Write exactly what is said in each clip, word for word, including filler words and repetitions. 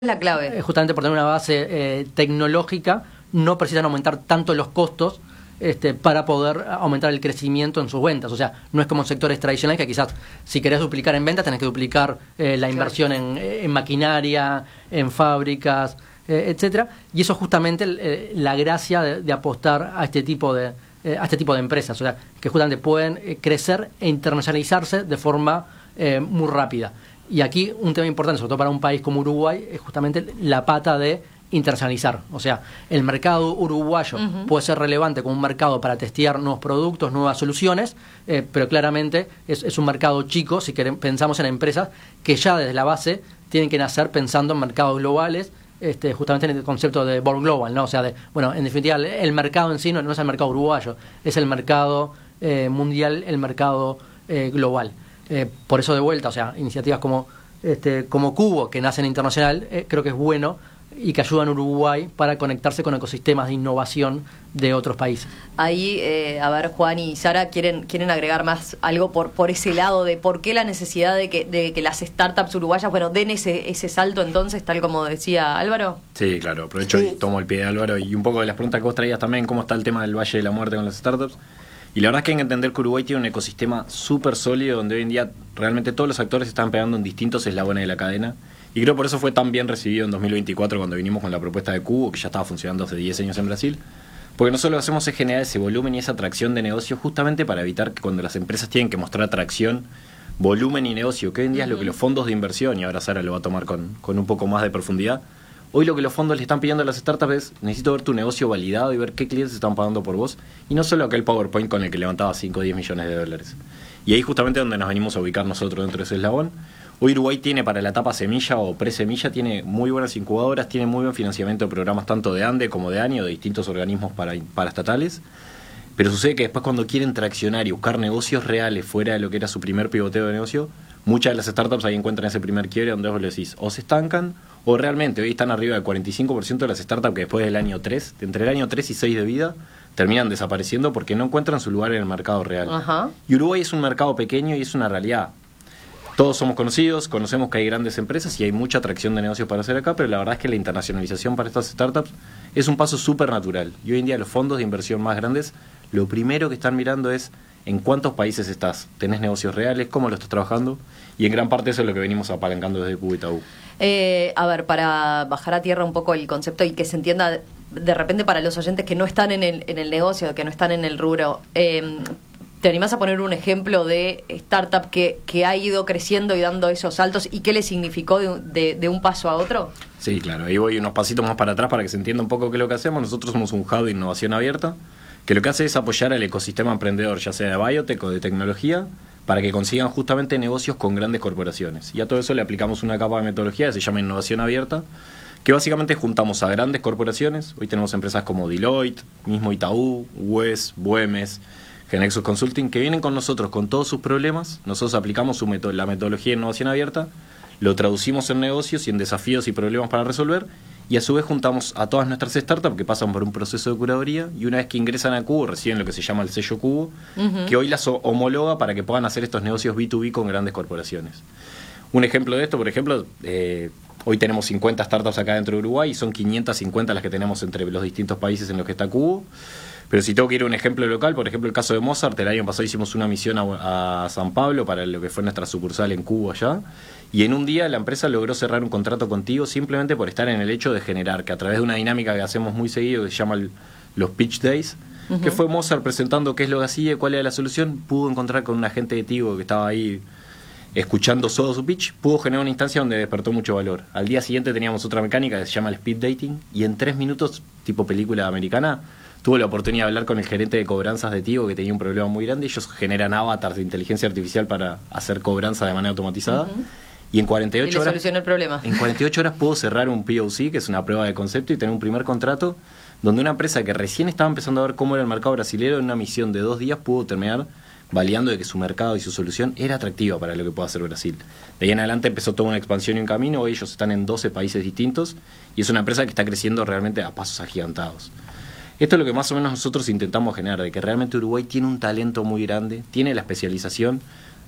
La clave. Eh, justamente por tener una base eh, tecnológica, no precisan aumentar tanto los costos este, para poder aumentar el crecimiento en sus ventas. O sea, no es como en sectores tradicionales que quizás si querés duplicar en ventas tenés que duplicar eh, la inversión en, en maquinaria, en fábricas, eh, etcétera. Y eso es justamente eh, la gracia de, de apostar a este tipo de eh, a este tipo de empresas. O sea, que justamente pueden eh, crecer e internacionalizarse de forma eh, muy rápida. Y aquí un tema importante, sobre todo para un país como Uruguay, es justamente la pata de internacionalizar. O sea, el mercado uruguayo uh-huh. puede ser relevante como un mercado para testear nuevos productos, nuevas soluciones, eh, pero claramente es, es un mercado chico si queremos, pensamos en empresas que ya desde la base tienen que nacer pensando en mercados globales, este, justamente en el concepto de Born Global, ¿no? O sea, de, bueno, en definitiva, el mercado en sí no, no es el mercado uruguayo, es el mercado eh, mundial, el mercado eh, global. Eh, por eso de vuelta, o sea, iniciativas como este, como Cubo, que nacen internacional, eh, creo que es bueno y que ayudan a Uruguay para conectarse con ecosistemas de innovación de otros países. Ahí, eh, a ver, Juan y Sara, ¿quieren quieren agregar más algo por por ese lado de por qué la necesidad de que de que las startups uruguayas, bueno, den ese ese salto entonces, tal como decía Álvaro? Sí, claro, aprovecho sí. y tomo el pie de Álvaro y un poco de las preguntas que vos traías también, cómo está el tema del Valle de la Muerte con las startups. Y la verdad es que hay que entender que Uruguay tiene un ecosistema súper sólido donde hoy en día realmente todos los actores están pegando en distintos eslabones de la cadena. Y creo por eso fue tan bien recibido en dos mil veinticuatro cuando vinimos con la propuesta de Cubo, que ya estaba funcionando hace diez años en Brasil. Porque nosotros lo que hacemos es generar ese volumen y esa atracción de negocio justamente para evitar que cuando las empresas tienen que mostrar atracción, volumen y negocio, que hoy en día uh-huh. es lo que los fondos de inversión, y ahora Sara lo va a tomar con, con un poco más de profundidad, hoy lo que los fondos le están pidiendo a las startups es: necesito ver tu negocio validado y ver qué clientes están pagando por vos, y no solo aquel PowerPoint con el que levantaba cinco o diez millones de dólares. Y ahí justamente donde nos venimos a ubicar nosotros dentro de ese eslabón. Hoy Uruguay tiene para la etapa semilla o pre-semilla, tiene muy buenas incubadoras, tiene muy buen financiamiento de programas tanto de ANDE como de ANI o de distintos organismos para, para estatales. Pero sucede que después cuando quieren traccionar y buscar negocios reales fuera de lo que era su primer pivoteo de negocio, muchas de las startups ahí encuentran ese primer quiebre donde vos le decís o se estancan o realmente hoy están arriba del cuarenta y cinco por ciento de las startups que después del año tres, entre el año tres y seis de vida, terminan desapareciendo porque no encuentran su lugar en el mercado real. Uh-huh. Y Uruguay es un mercado pequeño y es una realidad. Todos somos conocidos, conocemos que hay grandes empresas y hay mucha atracción de negocios para hacer acá, pero la verdad es que la internacionalización para estas startups es un paso súper natural. Y hoy en día los fondos de inversión más grandes, lo primero que están mirando es en cuántos países estás, tenés negocios reales, cómo lo estás trabajando, y en gran parte eso es lo que venimos apalancando desde Cubo y Itaú. Eh, a ver, para bajar a tierra un poco el concepto y que se entienda de repente para los oyentes que no están en el, en el negocio, que no están en el rubro, eh, ¿te animás a poner un ejemplo de startup que, que ha ido creciendo y dando esos saltos y qué le significó de, de, de un paso a otro? Sí, claro. Ahí voy unos pasitos más para atrás para que se entienda un poco qué es lo que hacemos. Nosotros somos un hub de innovación abierta que lo que hace es apoyar al ecosistema emprendedor, ya sea de biotech o de tecnología, para que consigan justamente negocios con grandes corporaciones. Y a todo eso le aplicamos una capa de metodología que se llama innovación abierta, que básicamente juntamos a grandes corporaciones. Hoy tenemos empresas como Deloitte, mismo Itaú, U E S, Buemes, Genexus Consulting, que vienen con nosotros con todos sus problemas. Nosotros aplicamos su meto- la metodología de innovación abierta, lo traducimos en negocios y en desafíos y problemas para resolver, y a su vez juntamos a todas nuestras startups que pasan por un proceso de curaduría, y una vez que ingresan a Cubo reciben lo que se llama el sello Cubo, uh-huh. que hoy las homologa para que puedan hacer estos negocios B dos B con grandes corporaciones. Un ejemplo de esto, por ejemplo, eh, hoy tenemos cincuenta startups acá dentro de Uruguay y son quinientas cincuenta las que tenemos entre los distintos países en los que está Cubo. Pero si tengo que ir a un ejemplo local, por ejemplo el caso de Mozart, el año pasado hicimos una misión a, a San Pablo para lo que fue nuestra sucursal en Cubo allá, y en un día la empresa logró cerrar un contrato contigo simplemente por estar en el hecho de generar, que a través de una dinámica que hacemos muy seguido, que se llama el, los Pitch Days, uh-huh. que fue Mozart presentando qué es lo que hacía y cuál era la solución, pudo encontrar con un agente de Tigo que estaba ahí escuchando todo su pitch, pudo generar una instancia donde despertó mucho valor. Al día siguiente teníamos otra mecánica que se llama el Speed Dating, y en tres minutos, tipo película americana, tuve la oportunidad de hablar con el gerente de cobranzas de Tigo que tenía un problema muy grande. Ellos generan avatars de inteligencia artificial para hacer cobranza de manera automatizada. Uh-huh. Y en cuarenta y ocho y le horas solucionó el problema. En cuarenta y ocho horas pudo cerrar un P O C, que es una prueba de concepto, y tener un primer contrato donde una empresa que recién estaba empezando a ver cómo era el mercado brasileño, en una misión de dos días pudo terminar validando de que su mercado y su solución era atractiva para lo que puede hacer Brasil. De ahí en adelante empezó toda una expansión y un camino. Hoy ellos están en doce países distintos y es una empresa que está creciendo realmente a pasos agigantados. Esto es lo que más o menos nosotros intentamos generar, de que realmente Uruguay tiene un talento muy grande, tiene la especialización.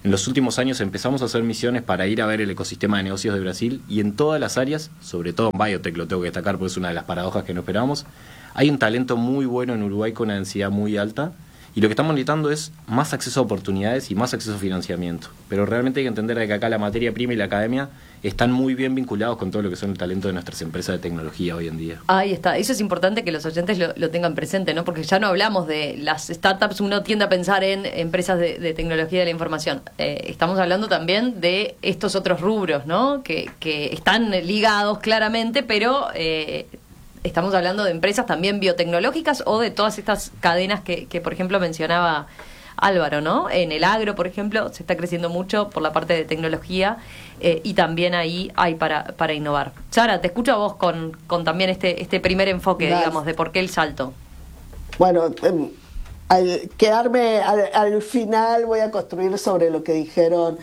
En los últimos años empezamos a hacer misiones para ir a ver el ecosistema de negocios de Brasil y en todas las áreas, sobre todo en biotech, lo tengo que destacar porque es una de las paradojas que no esperábamos, hay un talento muy bueno en Uruguay con una densidad muy alta y lo que estamos necesitando es más acceso a oportunidades y más acceso a financiamiento. Pero realmente hay que entender que acá la materia prima y la academia están muy bien vinculados con todo lo que son el talento de nuestras empresas de tecnología hoy en día. Ahí está, eso es importante que los oyentes lo, lo tengan presente, ¿no? Porque ya no hablamos de las startups, uno tiende a pensar en empresas de, de tecnología de la información. Eh, estamos hablando también de estos otros rubros, ¿no? Que, que están ligados claramente, pero eh, estamos hablando de empresas también biotecnológicas o de todas estas cadenas que, que por ejemplo, mencionaba Álvaro, ¿no? En el agro, por ejemplo, se está creciendo mucho por la parte de tecnología eh, y también ahí hay para, para innovar. Sara, te escucho a vos con, con también este, este primer enfoque, Gracias. digamos, de por qué el salto. Bueno, eh, al quedarme al, al final voy a construir sobre lo que dijeron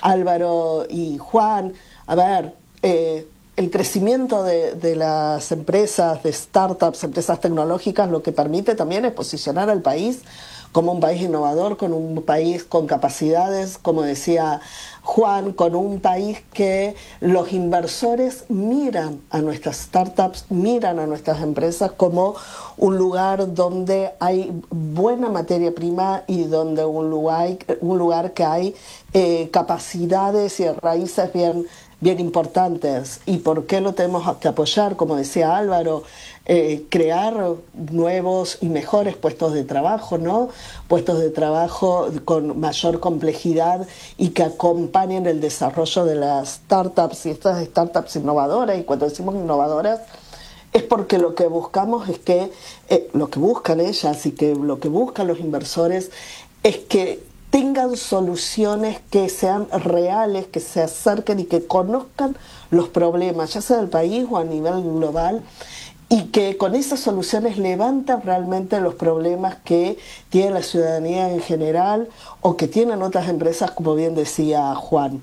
Álvaro y Juan. A ver, eh, el crecimiento de, de las empresas, de startups, empresas tecnológicas, lo que permite también es posicionar al país como un país innovador, con un país con capacidades, como decía Juan, con un país que los inversores miran a nuestras startups, miran a nuestras empresas como un lugar donde hay buena materia prima y donde un lugar, un lugar que hay eh, capacidades y raíces bien bien importantes. ¿Y por qué lo tenemos que apoyar? Como decía Álvaro, eh, crear nuevos y mejores puestos de trabajo, ¿no? Puestos de trabajo con mayor complejidad y que acompañen el desarrollo de las startups y estas startups innovadoras. Y cuando decimos innovadoras, es porque lo que buscamos es que, eh, lo que buscan ellas y que lo que buscan los inversores es que tengan soluciones que sean reales, que se acerquen y que conozcan los problemas, ya sea del país o a nivel global, y que con esas soluciones levantan realmente los problemas que tiene la ciudadanía en general o que tienen otras empresas, como bien decía Juan.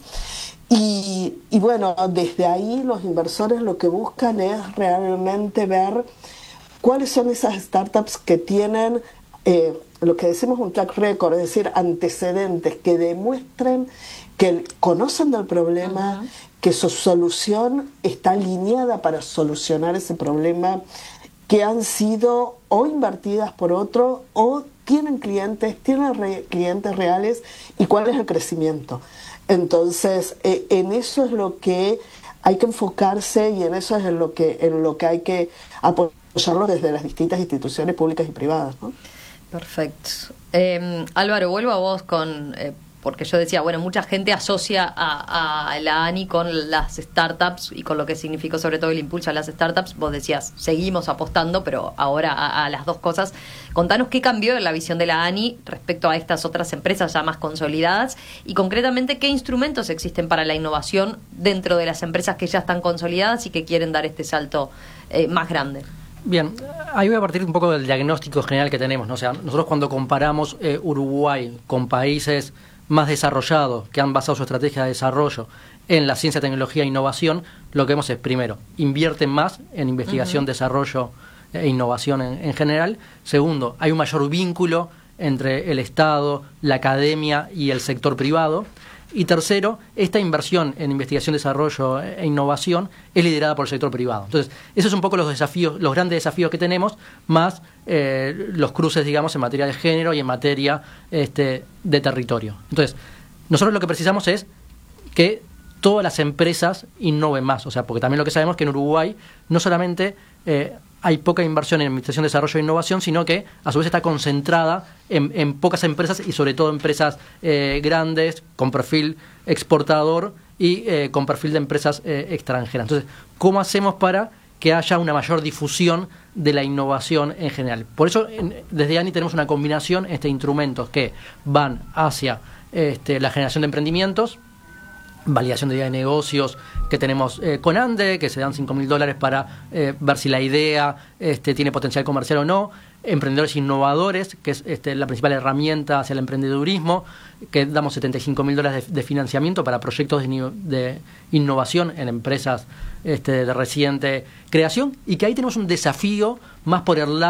Y, y bueno, desde ahí los inversores lo que buscan es realmente ver cuáles son esas startups que tienen eh, lo que decimos un track record, es decir, antecedentes que demuestren que conocen del problema, uh-huh. que su solución está alineada para solucionar ese problema, que han sido o invertidas por otro o tienen clientes, tienen re- clientes reales y cuál es el crecimiento. Entonces, eh, en eso es lo que hay que enfocarse y en eso es en lo que, en lo que hay que apoyarlo desde las distintas instituciones públicas y privadas, ¿no? Perfecto. Eh, Álvaro, vuelvo a vos con, eh, porque yo decía, bueno, mucha gente asocia a, a la ANI con las startups y con lo que significó sobre todo el impulso a las startups. Vos decías, seguimos apostando, pero ahora a, a las dos cosas. Contanos qué cambió en la visión de la ANI respecto a estas otras empresas ya más consolidadas y concretamente qué instrumentos existen para la innovación dentro de las empresas que ya están consolidadas y que quieren dar este salto eh, más grande. Bien, ahí voy a partir un poco del diagnóstico general que tenemos, ¿no? O sea, nosotros cuando comparamos eh, Uruguay con países más desarrollados que han basado su estrategia de desarrollo en la ciencia, tecnología e innovación, lo que vemos es, primero, invierten más en investigación, uh-huh. desarrollo e innovación en, en general. Segundo, hay un mayor vínculo entre el Estado, la academia y el sector privado. Y tercero, esta inversión en investigación, desarrollo e innovación es liderada por el sector privado. Entonces, esos son un poco los desafíos, los grandes desafíos que tenemos, más eh, los cruces, digamos, en materia de género y en materia este, de territorio. Entonces, nosotros lo que precisamos es que todas las empresas innoven más, o sea, porque también lo que sabemos es que en Uruguay no solamente eh, hay poca inversión en investigación, desarrollo e innovación, sino que a su vez está concentrada en, en pocas empresas y sobre todo empresas eh, grandes, con perfil exportador y eh, con perfil de empresas eh, extranjeras. Entonces, ¿cómo hacemos para que haya una mayor difusión de la innovación en general? Por eso, en, desde ANI tenemos una combinación este, de instrumentos que van hacia este, la generación de emprendimientos, validación de idea de negocios que tenemos eh, con ANDE, que se dan cinco mil dólares para eh, ver si la idea este, tiene potencial comercial o no, emprendedores innovadores, que es este, la principal herramienta hacia el emprendedurismo, que damos setenta y cinco mil dólares de, de financiamiento para proyectos de, de innovación en empresas este, de reciente creación, y que ahí tenemos un desafío más por el lado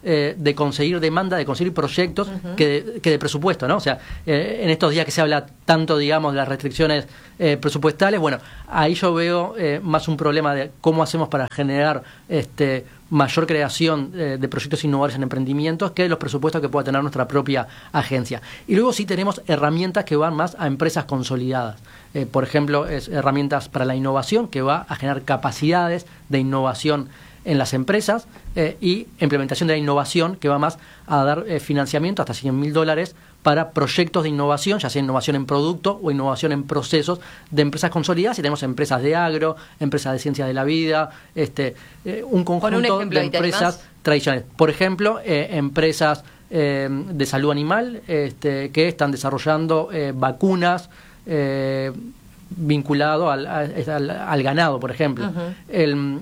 eh, de conseguir demanda, de conseguir proyectos uh-huh. que, de, que de presupuesto, ¿no? O sea, eh, en estos días que se habla tanto, digamos, de las restricciones eh, presupuestales, bueno, ahí yo veo eh, más un problema de cómo hacemos para generar este mayor creación eh, de proyectos innovadores en emprendimientos que los presupuestos que pueda tener nuestra propia agencia. Y luego sí tenemos herramientas que van más a empresas consolidadas. Eh, por ejemplo, es herramientas para la innovación, que va a generar capacidades de innovación en las empresas, eh, y implementación de la innovación, que va más a dar eh, financiamiento hasta cien mil dólares para proyectos de innovación, ya sea innovación en producto o innovación en procesos de empresas consolidadas. Y tenemos empresas de agro, empresas de ciencias de la vida, este eh, un conjunto un ejemplo, de empresas tradicionales. Por ejemplo, eh, empresas eh, de salud animal este, que están desarrollando eh, vacunas eh, vinculado al, al, al ganado, por ejemplo. Uh-huh. El,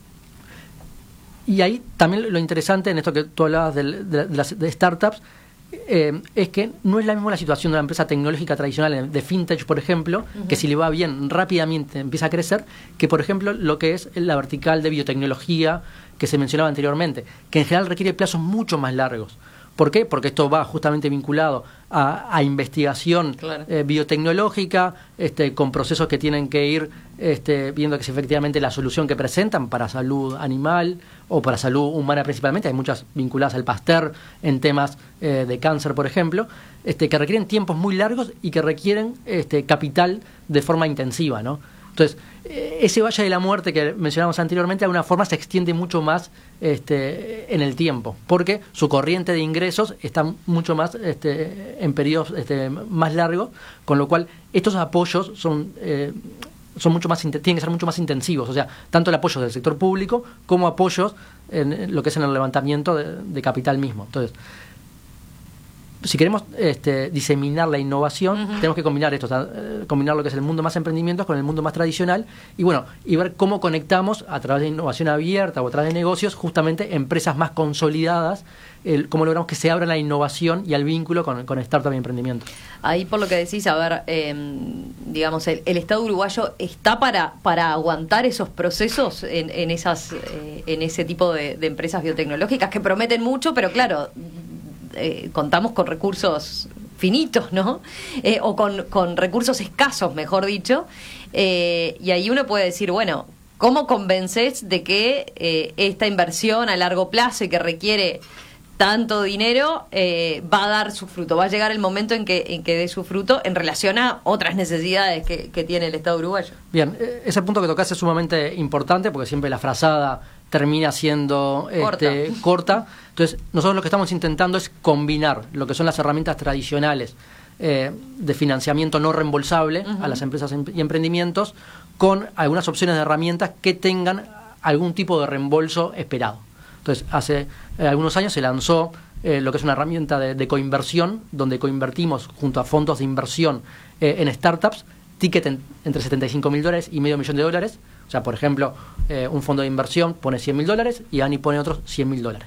y ahí también lo interesante en esto que tú hablabas de, de, de las de startups, eh, es que no es la misma la situación de una empresa tecnológica tradicional de fintech, por ejemplo, uh-huh. que si le va bien rápidamente empieza a crecer, que por ejemplo lo que es la vertical de biotecnología que se mencionaba anteriormente, que en general requiere plazos mucho más largos. ¿Por qué? Porque esto va justamente vinculado a, a investigación claro. eh, biotecnológica, este, con procesos que tienen que ir este, viendo que si efectivamente la solución que presentan para salud animal o para salud humana principalmente, hay muchas vinculadas al Pasteur en temas eh, de cáncer, por ejemplo, este, que requieren tiempos muy largos y que requieren este, capital de forma intensiva, ¿no? Entonces, ese valle de la muerte que mencionamos anteriormente, de alguna forma se extiende mucho más este, en el tiempo, porque su corriente de ingresos está mucho más este, en periodos este, más largos, con lo cual estos apoyos son eh, son mucho más tienen que ser mucho más intensivos, o sea, tanto el apoyo del sector público como apoyos en lo que es en el levantamiento de, de capital mismo. Entonces, si queremos este, diseminar la innovación, uh-huh. tenemos que combinar esto, o sea, eh, combinar lo que es el mundo más emprendimientos con el mundo más tradicional y bueno, y ver cómo conectamos a través de innovación abierta o a través de negocios justamente empresas más consolidadas, el, cómo logramos que se abra la innovación y al vínculo con, con startup y emprendimiento. Ahí por lo que decís, a ver, eh, digamos, el, el Estado uruguayo está para para aguantar esos procesos en, en esas eh, en ese tipo de, de empresas biotecnológicas que prometen mucho, pero claro, Eh, contamos con recursos finitos, ¿no? Eh, o con, con recursos escasos, mejor dicho. Eh, y ahí uno puede decir, bueno, ¿cómo convences de que eh, esta inversión a largo plazo y que requiere tanto dinero eh, va a dar su fruto? Va a llegar el momento en que, en que dé su fruto en relación a otras necesidades que, que tiene el Estado uruguayo. Bien, ese punto que tocás es sumamente importante porque siempre la frazada termina siendo corta. Este, corta. Entonces, nosotros lo que estamos intentando es combinar lo que son las herramientas tradicionales eh, de financiamiento no reembolsable uh-huh. a las empresas y emprendimientos con algunas opciones de herramientas que tengan algún tipo de reembolso esperado. Entonces, hace eh, algunos años se lanzó eh, lo que es una herramienta de, de coinversión, donde coinvertimos junto a fondos de inversión eh, en startups, ticket en, entre setenta y cinco mil dólares y medio millón de dólares. O sea, por ejemplo, eh, un fondo de inversión pone cien mil dólares y ANI pone otros cien mil dólares.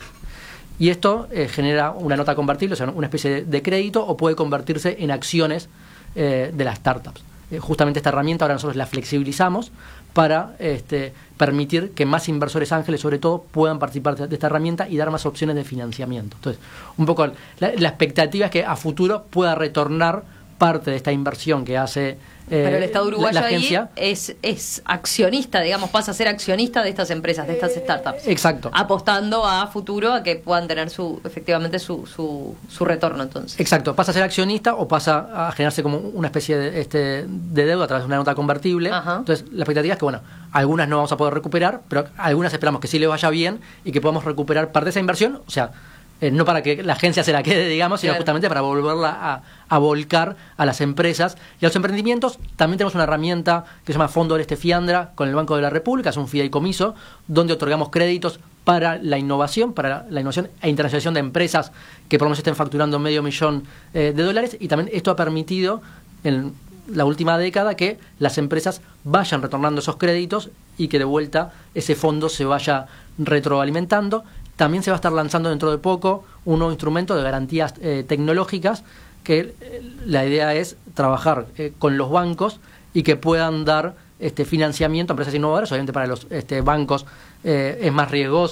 Y esto eh, genera una nota convertible, o sea, una especie de, de crédito, o puede convertirse en acciones eh, de las startups. Eh, justamente esta herramienta ahora nosotros la flexibilizamos para este, permitir que más inversores ángeles, sobre todo, puedan participar de esta herramienta y dar más opciones de financiamiento. Entonces, un poco la, la expectativa es que a futuro pueda retornar parte de esta inversión que hace eh, pero el Estado uruguayo la, la agencia. Ahí es, es accionista, digamos, pasa a ser accionista de estas empresas, de estas startups. Exacto. Apostando a futuro a que puedan tener su efectivamente su, su, su retorno, entonces. Exacto, pasa a ser accionista o pasa a generarse como una especie de, este, de deuda a través de una nota convertible. Ajá. Entonces, la expectativa es que, bueno, algunas no vamos a poder recuperar, pero algunas esperamos que sí le vaya bien y que podamos recuperar parte de esa inversión, o sea, Eh, no para que la agencia se la quede, digamos, sino claro. justamente para volverla a, a volcar a las empresas y a los emprendimientos. También tenemos una herramienta que se llama Fondo del Este Fiandra con el Banco de la República, es un fideicomiso donde otorgamos créditos para la innovación, para la, la innovación e internacionalización de empresas que por lo menos estén facturando medio millón eh, de dólares, y también esto ha permitido en la última década que las empresas vayan retornando esos créditos y que de vuelta ese fondo se vaya retroalimentando. También se va a estar lanzando dentro de poco un nuevo instrumento de garantías eh, tecnológicas que eh, la idea es trabajar eh, con los bancos y que puedan dar este financiamiento a empresas innovadoras. Obviamente para los este, bancos eh, es más riesgoso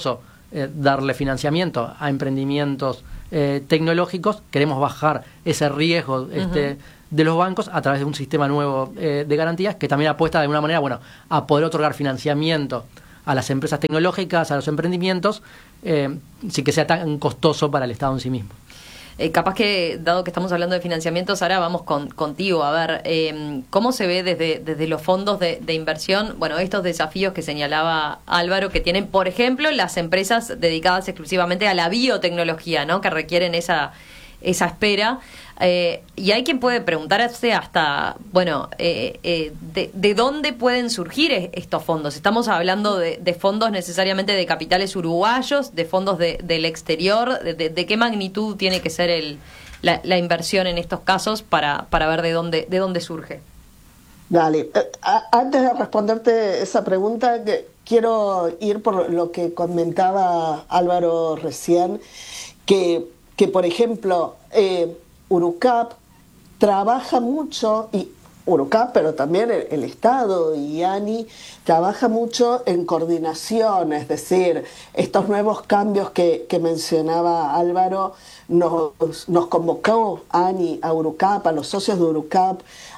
eh, darle financiamiento a emprendimientos eh, tecnológicos, queremos bajar ese riesgo este, uh-huh. de los bancos a través de un sistema nuevo eh, de garantías que también apuesta de alguna manera, bueno, a poder otorgar financiamiento a las empresas tecnológicas, a los emprendimientos, eh, sin que sea tan costoso para el Estado en sí mismo. Eh, capaz que, dado que estamos hablando de financiamientos, ahora vamos con, contigo. A ver, eh, ¿cómo se ve desde, desde los fondos de, de inversión, bueno, estos desafíos que señalaba Álvaro, que tienen, por ejemplo, las empresas dedicadas exclusivamente a la biotecnología, ¿no?, que requieren esa, esa espera? Eh, y hay quien puede preguntarse hasta, bueno, eh, eh, de, de dónde pueden surgir estos fondos. Estamos hablando de, de fondos necesariamente de capitales uruguayos, de fondos de, del exterior. De, de, de qué magnitud tiene que ser el, la, la inversión en estos casos para, para ver de dónde, de dónde surge. Dale, eh, antes de responderte esa pregunta, que quiero ir por lo que comentaba Álvaro recién, que, que por ejemplo, eh, Urucap trabaja mucho, y Urucap, pero también el, el Estado y ANI trabaja mucho en coordinación, es decir, estos nuevos cambios que, que mencionaba Álvaro, nos, nos convocó ANI a Urucap, a los socios de Urucap,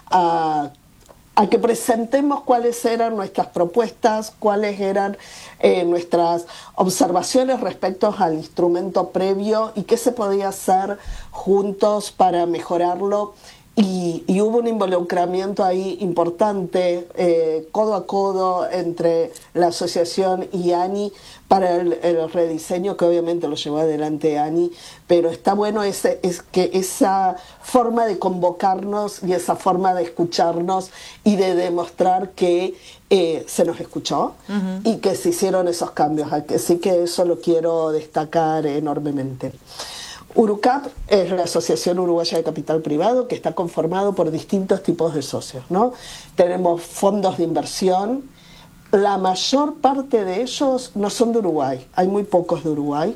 a a que presentemos cuáles eran nuestras propuestas, cuáles eran eh, nuestras observaciones respecto al instrumento previo y qué se podía hacer juntos para mejorarlo. Y, y hubo un involucramiento ahí importante, eh, codo a codo, entre la asociación y ANI para el, el rediseño, que obviamente lo llevó adelante ANI, pero está bueno ese, es que esa forma de convocarnos y esa forma de escucharnos y de demostrar que eh, se nos escuchó uh-huh. y que se hicieron esos cambios. Así que eso lo quiero destacar enormemente. Urucap es la Asociación Uruguaya de Capital Privado, que está conformado por distintos tipos de socios, ¿no? Tenemos fondos de inversión, la mayor parte de ellos no son de Uruguay, hay muy pocos de Uruguay.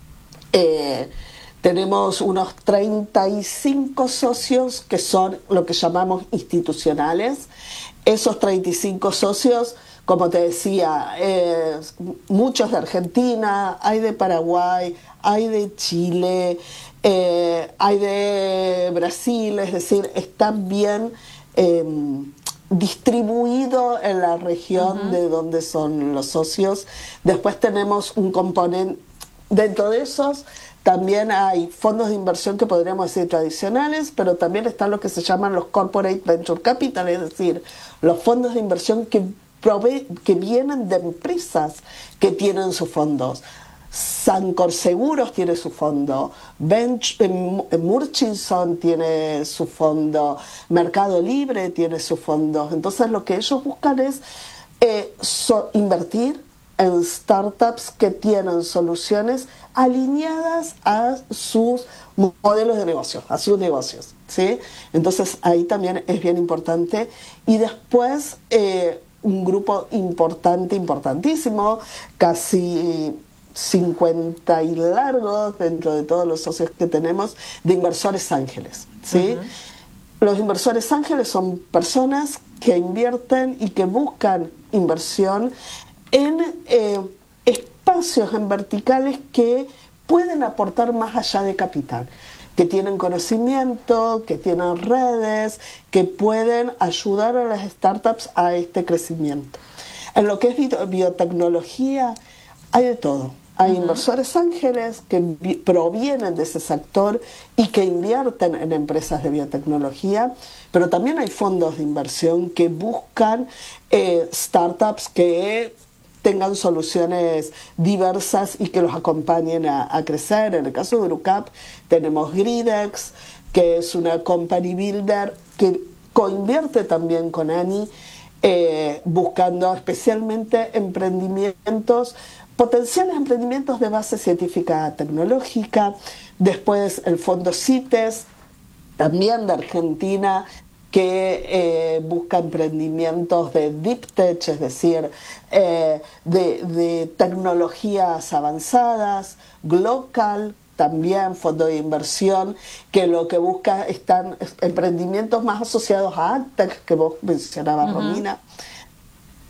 Eh, tenemos unos treinta y cinco socios que son lo que llamamos institucionales. Esos treinta y cinco socios, como te decía, eh, muchos de Argentina, hay de Paraguay, hay de Chile, eh, hay de Brasil, es decir, están bien eh, distribuidos en la región uh-huh. de donde son los socios. Después tenemos un componente, dentro de esos también hay fondos de inversión que podríamos decir tradicionales, pero también están los que se llaman los Corporate Venture Capital, es decir, los fondos de inversión que Prove- que vienen de empresas que tienen sus fondos. Sancor Seguros tiene su fondo, Bench, eh, Murchison tiene su fondo, Mercado Libre tiene su fondo. Entonces lo que ellos buscan es eh, so, invertir en startups que tienen soluciones alineadas a sus modelos de negocio, a sus negocios, ¿sí? Entonces ahí también es bien importante. Y después eh, un grupo importante, importantísimo, casi cincuenta y largos dentro de todos los socios que tenemos, de inversores ángeles, ¿sí? Uh-huh. Los inversores ángeles son personas que invierten y que buscan inversión en eh, espacios, en verticales que pueden aportar más allá de capital, que tienen conocimiento, que tienen redes, que pueden ayudar a las startups a este crecimiento. En lo que es biotecnología hay de todo. Hay uh-huh. inversores ángeles que vi- provienen de ese sector y que invierten en empresas de biotecnología, pero también hay fondos de inversión que buscan eh, startups que tengan soluciones diversas y que los acompañen a, a crecer. En el caso de Urucap tenemos Gridex, que es una company builder que coinvierte también con ANI, eh, buscando especialmente emprendimientos, potenciales emprendimientos de base científica tecnológica. Después el fondo CITES, también de Argentina, que eh, busca emprendimientos de deep tech, es decir, eh, de, de tecnologías avanzadas. Glocal, también fondo de inversión, que lo que busca están emprendimientos más asociados a AdTech, que vos mencionabas, uh-huh. Romina.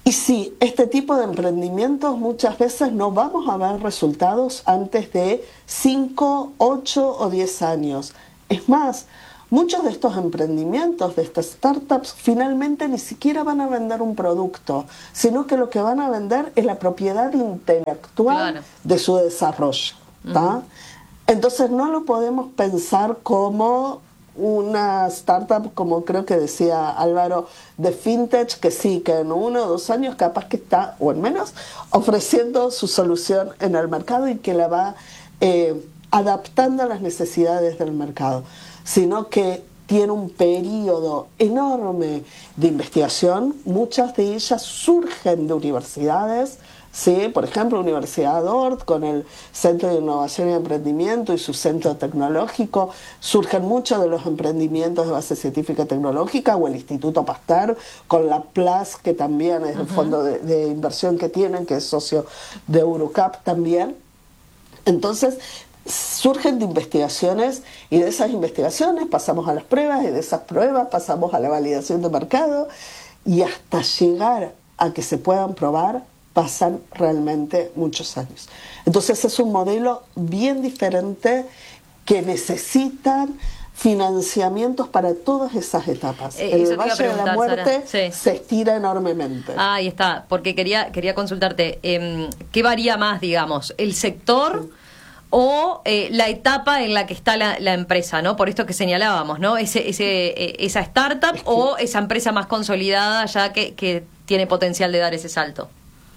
Y sí, este tipo de emprendimientos muchas veces no vamos a ver resultados antes de cinco, ocho o diez años. Es más, muchos de estos emprendimientos, de estas startups, finalmente ni siquiera van a vender un producto, sino que lo que van a vender es la propiedad intelectual claro. de su desarrollo. ¿tá? Uh-huh. Entonces no lo podemos pensar como una startup, como creo que decía Álvaro, de fintech, que sí, que en uno o dos años capaz que está, o en menos, ofreciendo su solución en el mercado y que la va eh, adaptando a las necesidades del mercado, sino que tiene un periodo enorme de investigación. Muchas de ellas surgen de universidades, ¿sí? Por ejemplo, Universidad D O R T con el Centro de Innovación y Emprendimiento y su centro tecnológico. Surgen muchos de los emprendimientos de base científica y tecnológica, o el Instituto Pasteur con la PLAS, que también es el uh-huh. fondo de, de inversión que tienen, que es socio de Eurocap también. Entonces, surgen de investigaciones, y de esas investigaciones pasamos a las pruebas, y de esas pruebas pasamos a la validación de mercado, y hasta llegar a que se puedan probar pasan realmente muchos años. Entonces es un modelo bien diferente, que necesitan financiamientos para todas esas etapas. Eh, el Valle de la Muerte sí. se estira enormemente. Ah, ahí está, porque quería quería consultarte, eh, ¿qué varía más, digamos, el sector sí. o eh, la etapa en la que está la, la empresa, ¿no? Por esto que señalábamos, ¿no? Ese, ese, eh, esa startup es que, o esa empresa más consolidada ya que, que tiene potencial de dar ese salto.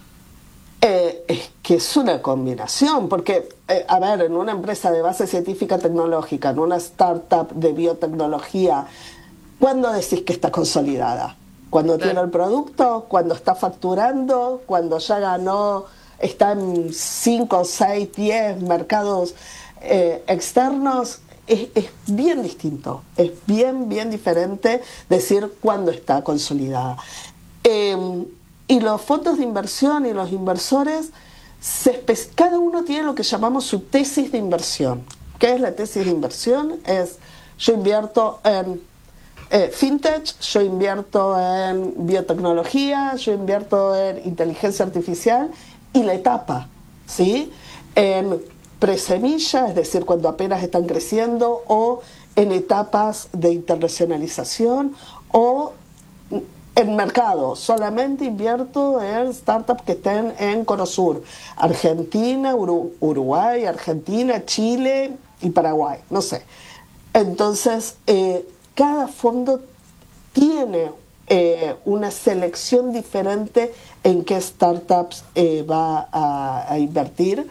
Eh, es que es una combinación, porque, eh, a ver, en una empresa de base científica tecnológica, en una startup de biotecnología, ¿cuándo decís que está consolidada? ¿Cuando claro. tiene el producto? ¿Cuando está facturando? ¿Cuando ya ganó, está en cinco, seis, diez mercados eh, externos? Es, es bien distinto, es bien, bien diferente decir cuándo está consolidada. Eh, Y los fondos de inversión y los inversores, se espe- cada uno tiene lo que llamamos su tesis de inversión. ¿Qué es la tesis de inversión? Es, yo invierto en eh, fintech, yo invierto en biotecnología, yo invierto en inteligencia artificial, y la etapa, ¿sí? En presemilla, es decir, cuando apenas están creciendo, o en etapas de internacionalización, o en mercado. Solamente invierto en startups que estén en Cono Sur, Argentina, Uru- Uruguay, Argentina, Chile y Paraguay, no sé. Entonces, eh, cada fondo tiene eh, una selección diferente en qué startups eh, va a, a invertir.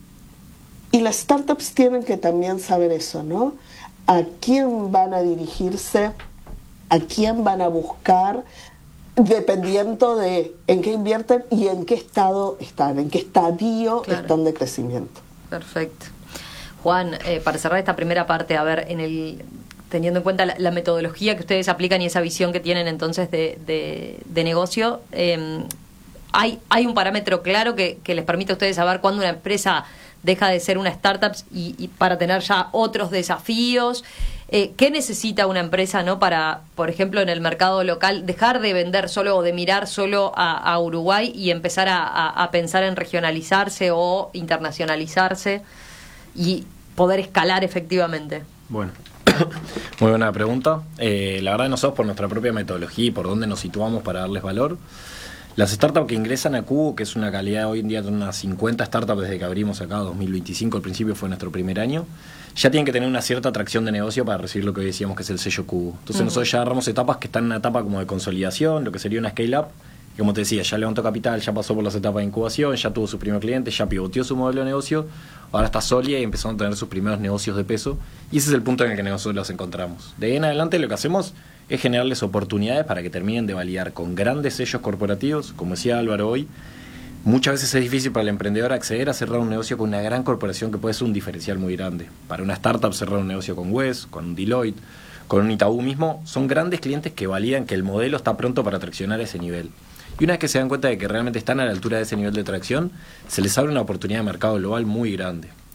Y las startups tienen que también saber eso, ¿no? A quién van a dirigirse, a quién van a buscar, dependiendo de en qué invierten y en qué estado están, en qué estadio claro. están de crecimiento. Perfecto. Juan, eh, para cerrar esta primera parte, a ver, en el teniendo en cuenta la, la metodología que ustedes aplican y esa visión que tienen entonces de, de, de negocio, eh, ¿hay, hay un parámetro claro que, que les permite a ustedes saber cuándo una empresa deja de ser una startup y, y para tener ya otros desafíos? Eh, ¿Qué necesita una empresa, no, para, por ejemplo, en el mercado local, dejar de vender solo o de mirar solo a, a Uruguay y empezar a, a, a pensar en regionalizarse o internacionalizarse y poder escalar efectivamente? Bueno, muy buena pregunta. Eh, la verdad, nosotros por nuestra propia metodología y por dónde nos situamos para darles valor, las startups que ingresan a Cubo, que es una calidad hoy en día de unas cincuenta startups desde que abrimos acá, dos mil veinticinco, al principio fue nuestro primer año, ya tienen que tener una cierta atracción de negocio para recibir lo que hoy decíamos que es el sello Cubo. Entonces uh-huh. nosotros ya agarramos etapas que están en una etapa como de consolidación, lo que sería una scale-up, y como te decía, ya levantó capital, ya pasó por las etapas de incubación, ya tuvo su primer cliente, ya pivoteó su modelo de negocio, ahora está sólida y empezó a tener sus primeros negocios de peso, y ese es el punto en el que nosotros los encontramos. De ahí en adelante lo que hacemos es generarles oportunidades para que terminen de validar con grandes sellos corporativos. Como decía Álvaro hoy, muchas veces es difícil para el emprendedor acceder a cerrar un negocio con una gran corporación que puede ser un diferencial muy grande. Para una startup cerrar un negocio con Wes, con un Deloitte, con un Itaú mismo, son grandes clientes que validan que el modelo está pronto para traccionar ese nivel. Y una vez que se dan cuenta de que realmente están a la altura de ese nivel de tracción, se les abre una oportunidad de mercado global muy grande.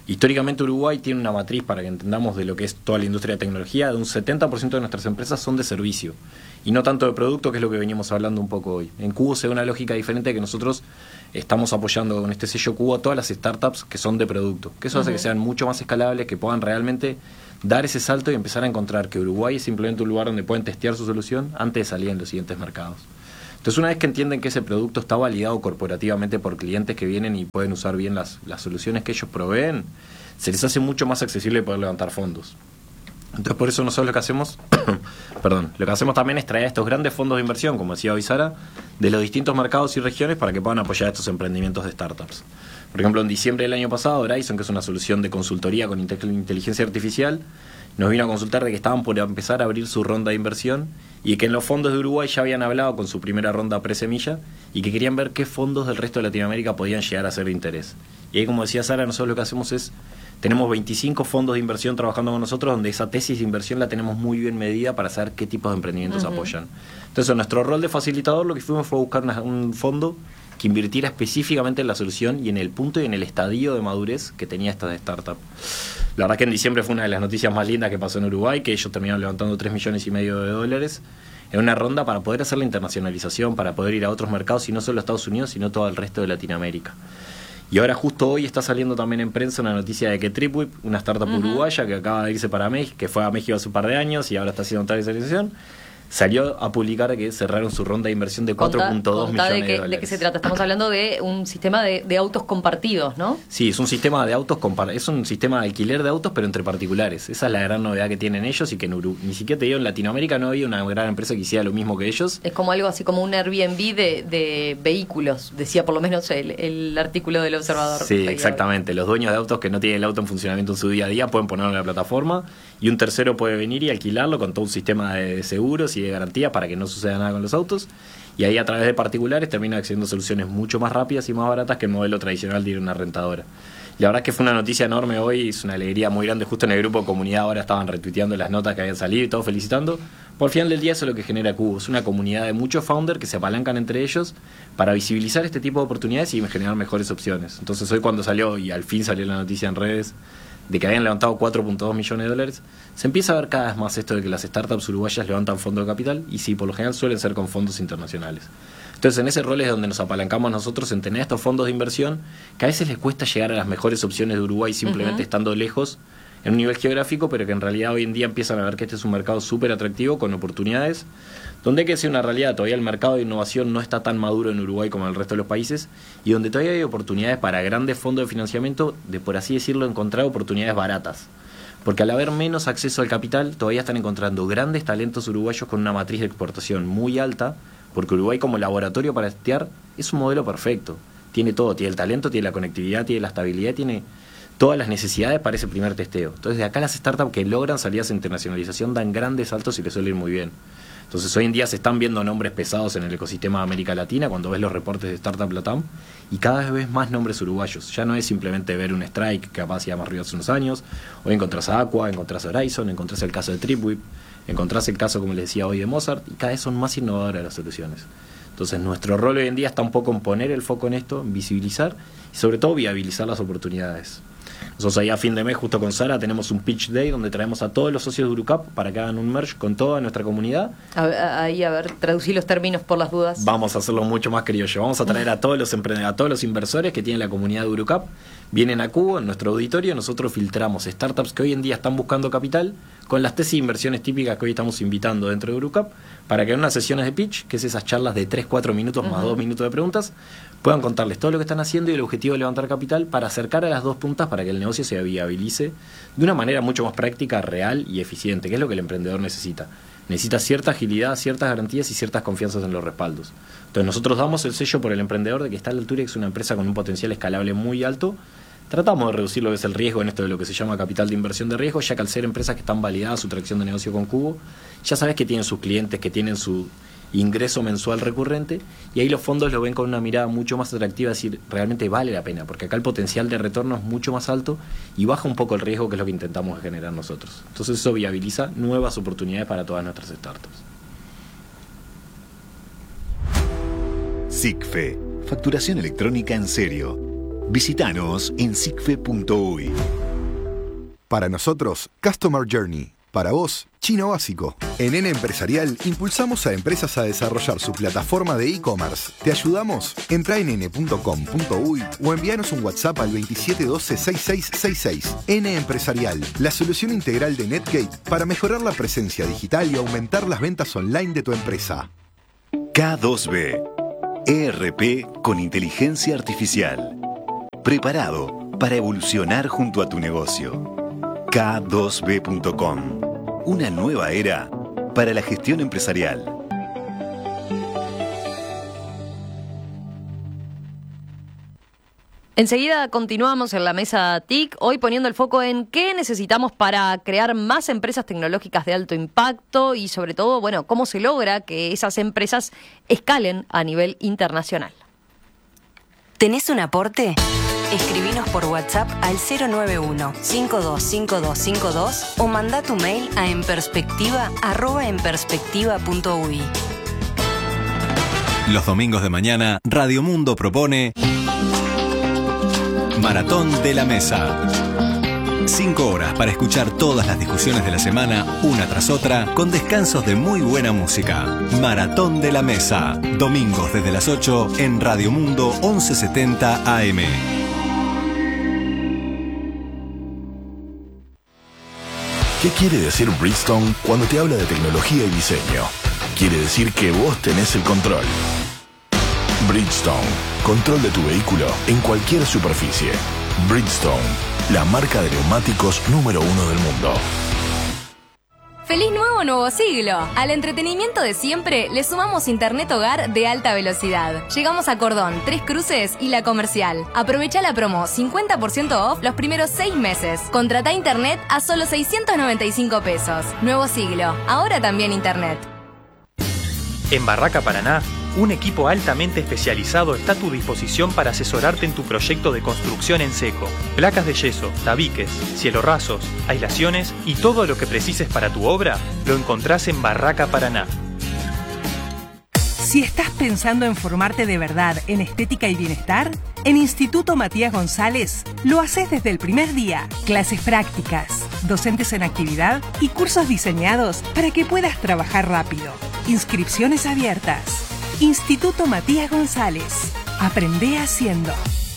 Históricamente Uruguay tiene una matriz, para que entendamos de lo que es toda la industria de tecnología, de un setenta por ciento de nuestras empresas son de servicio y no tanto de producto, que es lo que venimos hablando un poco hoy. En Cubo se da una lógica diferente, que nosotros estamos apoyando con este sello Cubo a todas las startups que son de producto, que eso uh-huh. hace que sean mucho más escalables, que puedan realmente dar ese salto y empezar a encontrar que Uruguay es simplemente un lugar donde pueden testear su solución antes de salir en los siguientes mercados. Entonces, una vez que entienden que ese producto está validado corporativamente por clientes que vienen y pueden usar bien las, las soluciones que ellos proveen, se les hace mucho más accesible poder levantar fondos. Entonces, por eso nosotros lo que hacemos, perdón, lo que hacemos también es traer a estos grandes fondos de inversión, como decía hoy Sara, de los distintos mercados y regiones para que puedan apoyar estos emprendimientos de startups. Por ejemplo, en diciembre del año pasado, Horizon, que es una solución de consultoría con inteligencia artificial, nos vino a consultar de que estaban por empezar a abrir su ronda de inversión y que en los fondos de Uruguay ya habían hablado con su primera ronda pre-semilla y que querían ver qué fondos del resto de Latinoamérica podían llegar a ser de interés. Y ahí, como decía Sara, nosotros lo que hacemos es, tenemos veinticinco fondos de inversión trabajando con nosotros, donde esa tesis de inversión la tenemos muy bien medida para saber qué tipos de emprendimientos uh-huh. apoyan. Entonces, en nuestro rol de facilitador, lo que fuimos fue buscar una, un fondo que invirtiera específicamente en la solución y en el punto y en el estadio de madurez que tenía esta startup. La verdad que en diciembre fue una de las noticias más lindas que pasó en Uruguay, que ellos terminaron levantando tres millones y medio de dólares en una ronda para poder hacer la internacionalización, para poder ir a otros mercados, y no solo a Estados Unidos, sino todo el resto de Latinoamérica. Y ahora justo hoy está saliendo también en prensa una noticia de que TripWhip, una startup uh-huh. uruguaya que acaba de irse para México, que fue a México hace un par de años y ahora está haciendo internacionalización, salió a publicar que cerraron su ronda de inversión de cuatro punto dos millones de, de, que, de dólares. ¿De qué se trata? Estamos hablando de un sistema de, de autos compartidos, ¿no? Sí, es un sistema de autos compar- es un sistema de alquiler de autos, pero entre particulares. Esa es la gran novedad que tienen ellos, y que en Uru- ni siquiera te digo, en Latinoamérica no había una gran empresa que hiciera lo mismo que ellos. Es como algo así como un Airbnb de, de vehículos, decía por lo menos el, el artículo del Observador. Sí, exactamente. Los dueños de autos que no tienen el auto en funcionamiento en su día a día pueden ponerlo en la plataforma, y un tercero puede venir y alquilarlo con todo un sistema de seguros y de garantías para que no suceda nada con los autos, y ahí a través de particulares termina accediendo a soluciones mucho más rápidas y más baratas que el modelo tradicional de ir a una rentadora. Y la verdad es que fue una noticia enorme hoy, es una alegría muy grande. Justo en el grupo de comunidad ahora estaban retuiteando las notas que habían salido y todos felicitando. Por el final del día eso es lo que genera Cubo, es una comunidad de muchos founders que se apalancan entre ellos para visibilizar este tipo de oportunidades y generar mejores opciones. Entonces hoy, cuando salió, y al fin salió la noticia en redes, de que habían levantado cuatro punto dos millones de dólares, se empieza a ver cada vez más esto de que las startups uruguayas levantan fondos de capital, y sí, por lo general suelen ser con fondos internacionales. Entonces, en ese rol es donde nos apalancamos nosotros en tener estos fondos de inversión, que a veces les cuesta llegar a las mejores opciones de Uruguay simplemente uh-huh. estando lejos en un nivel geográfico, pero que en realidad hoy en día empiezan a ver que este es un mercado súper atractivo, con oportunidades, donde hay que decir una realidad, todavía el mercado de innovación no está tan maduro en Uruguay como en el resto de los países, y donde todavía hay oportunidades para grandes fondos de financiamiento de, por así decirlo, encontrar oportunidades baratas. Porque al haber menos acceso al capital, todavía están encontrando grandes talentos uruguayos con una matriz de exportación muy alta, porque Uruguay, como laboratorio para testear, es un modelo perfecto. Tiene todo, tiene el talento, tiene la conectividad, tiene la estabilidad, tiene todas las necesidades para ese primer testeo. Entonces, de acá las startups que logran salidas de internacionalización dan grandes saltos y les suele ir muy bien. Entonces, hoy en día se están viendo nombres pesados en el ecosistema de América Latina, cuando ves los reportes de Startup Latam, y cada vez ves más nombres uruguayos. Ya no es simplemente ver un Strike, que capaz iba más arriba hace unos años. Hoy encontrás a Aqua, encontrás a Horizon, encontrás el caso de TripWhip, encontrás el caso, como les decía hoy, de Mozart, y cada vez son más innovadoras las soluciones. Entonces, nuestro rol hoy en día está un poco en poner el foco en esto, en visibilizar y sobre todo viabilizar las oportunidades. Nosotros ahí a fin de mes, justo con Sara, tenemos un pitch day donde traemos a todos los socios de Urucap para que hagan un merge con toda nuestra comunidad. A, ahí, a ver, traducí los términos por las dudas. Vamos a hacerlo mucho más criollo. Vamos a traer a todos los emprendedores, a todos los inversores que tienen la comunidad de Urucap. Vienen a Cubo, en nuestro auditorio, nosotros filtramos startups que hoy en día están buscando capital con las tesis de inversiones típicas que hoy estamos invitando dentro de Urucap, para que en unas sesiones de pitch, que es esas charlas de tres cuatro minutos más dos uh-huh. minutos de preguntas, puedan contarles todo lo que están haciendo y el objetivo de levantar capital para acercar a las dos puntas para que el negocio se viabilice de una manera mucho más práctica, real y eficiente, que es lo que el emprendedor necesita. Necesita cierta agilidad, ciertas garantías y ciertas confianzas en los respaldos. Entonces nosotros damos el sello por el emprendedor de que está a la altura y que es una empresa con un potencial escalable muy alto. Tratamos de reducir lo que es el riesgo en esto de lo que se llama capital de inversión de riesgo, ya que al ser empresas que están validadas su tracción de negocio con Cubo, ya sabes que tienen sus clientes, que tienen su ingreso mensual recurrente, y ahí los fondos lo ven con una mirada mucho más atractiva, es decir, realmente vale la pena, porque acá el potencial de retorno es mucho más alto y baja un poco el riesgo, que es lo que intentamos generar nosotros. Entonces eso viabiliza nuevas oportunidades para todas nuestras startups. SICFE, facturación electrónica en serio. Visítanos en sicfe punto uy. Para nosotros, Customer Journey. Para vos, chino básico. En N Empresarial impulsamos a empresas a desarrollar su plataforma de e-commerce. ¿Te ayudamos? Entra en ene punto com punto uy o envíanos un WhatsApp al veintisiete doce sesenta y seis sesenta y seis. N Empresarial, la solución integral de Netgate para mejorar la presencia digital y aumentar las ventas online de tu empresa. K dos B, E R P con inteligencia artificial. Preparado para evolucionar junto a tu negocio. K dos B punto com. Una nueva era para la gestión empresarial. Enseguida continuamos en la mesa T I C, hoy poniendo el foco en qué necesitamos para crear más empresas tecnológicas de alto impacto y sobre todo, bueno, cómo se logra que esas empresas escalen a nivel internacional. ¿Tenés un aporte? Escribinos por WhatsApp al cero nueve uno, cinco dos cinco dos cinco dos o manda tu mail a enperspectiva arroba enperspectiva punto uy. Los domingos de mañana, Radio Mundo propone Maratón de la Mesa. Cinco horas para escuchar todas las discusiones de la semana, una tras otra, con descansos de muy buena música. Maratón de la Mesa. Domingos desde las ocho en Radio Mundo once setenta A M. ¿Qué quiere decir Bridgestone cuando te habla de tecnología y diseño? Quiere decir que vos tenés el control. Bridgestone, control de tu vehículo en cualquier superficie. Bridgestone, la marca de neumáticos número uno del mundo. ¡Feliz nuevo nuevo siglo! Al entretenimiento de siempre le sumamos internet hogar de alta velocidad. Llegamos a Cordón, Tres Cruces y La Comercial. Aprovecha la promo cincuenta por ciento off los primeros seis meses. Contrata internet a solo seiscientos noventa y cinco pesos. Nuevo siglo, ahora también internet. En Barraca Paraná, un equipo altamente especializado está a tu disposición para asesorarte en tu proyecto de construcción en seco. Placas de yeso, tabiques, cielorrasos, aislaciones y todo lo que precises para tu obra lo encontrás en Barraca Paraná. Si estás pensando en formarte de verdad en estética y bienestar, en Instituto Matías González lo haces desde el primer día. Clases prácticas, docentes en actividad y cursos diseñados para que puedas trabajar rápido. Inscripciones abiertas. Instituto Matías González. Aprende haciendo.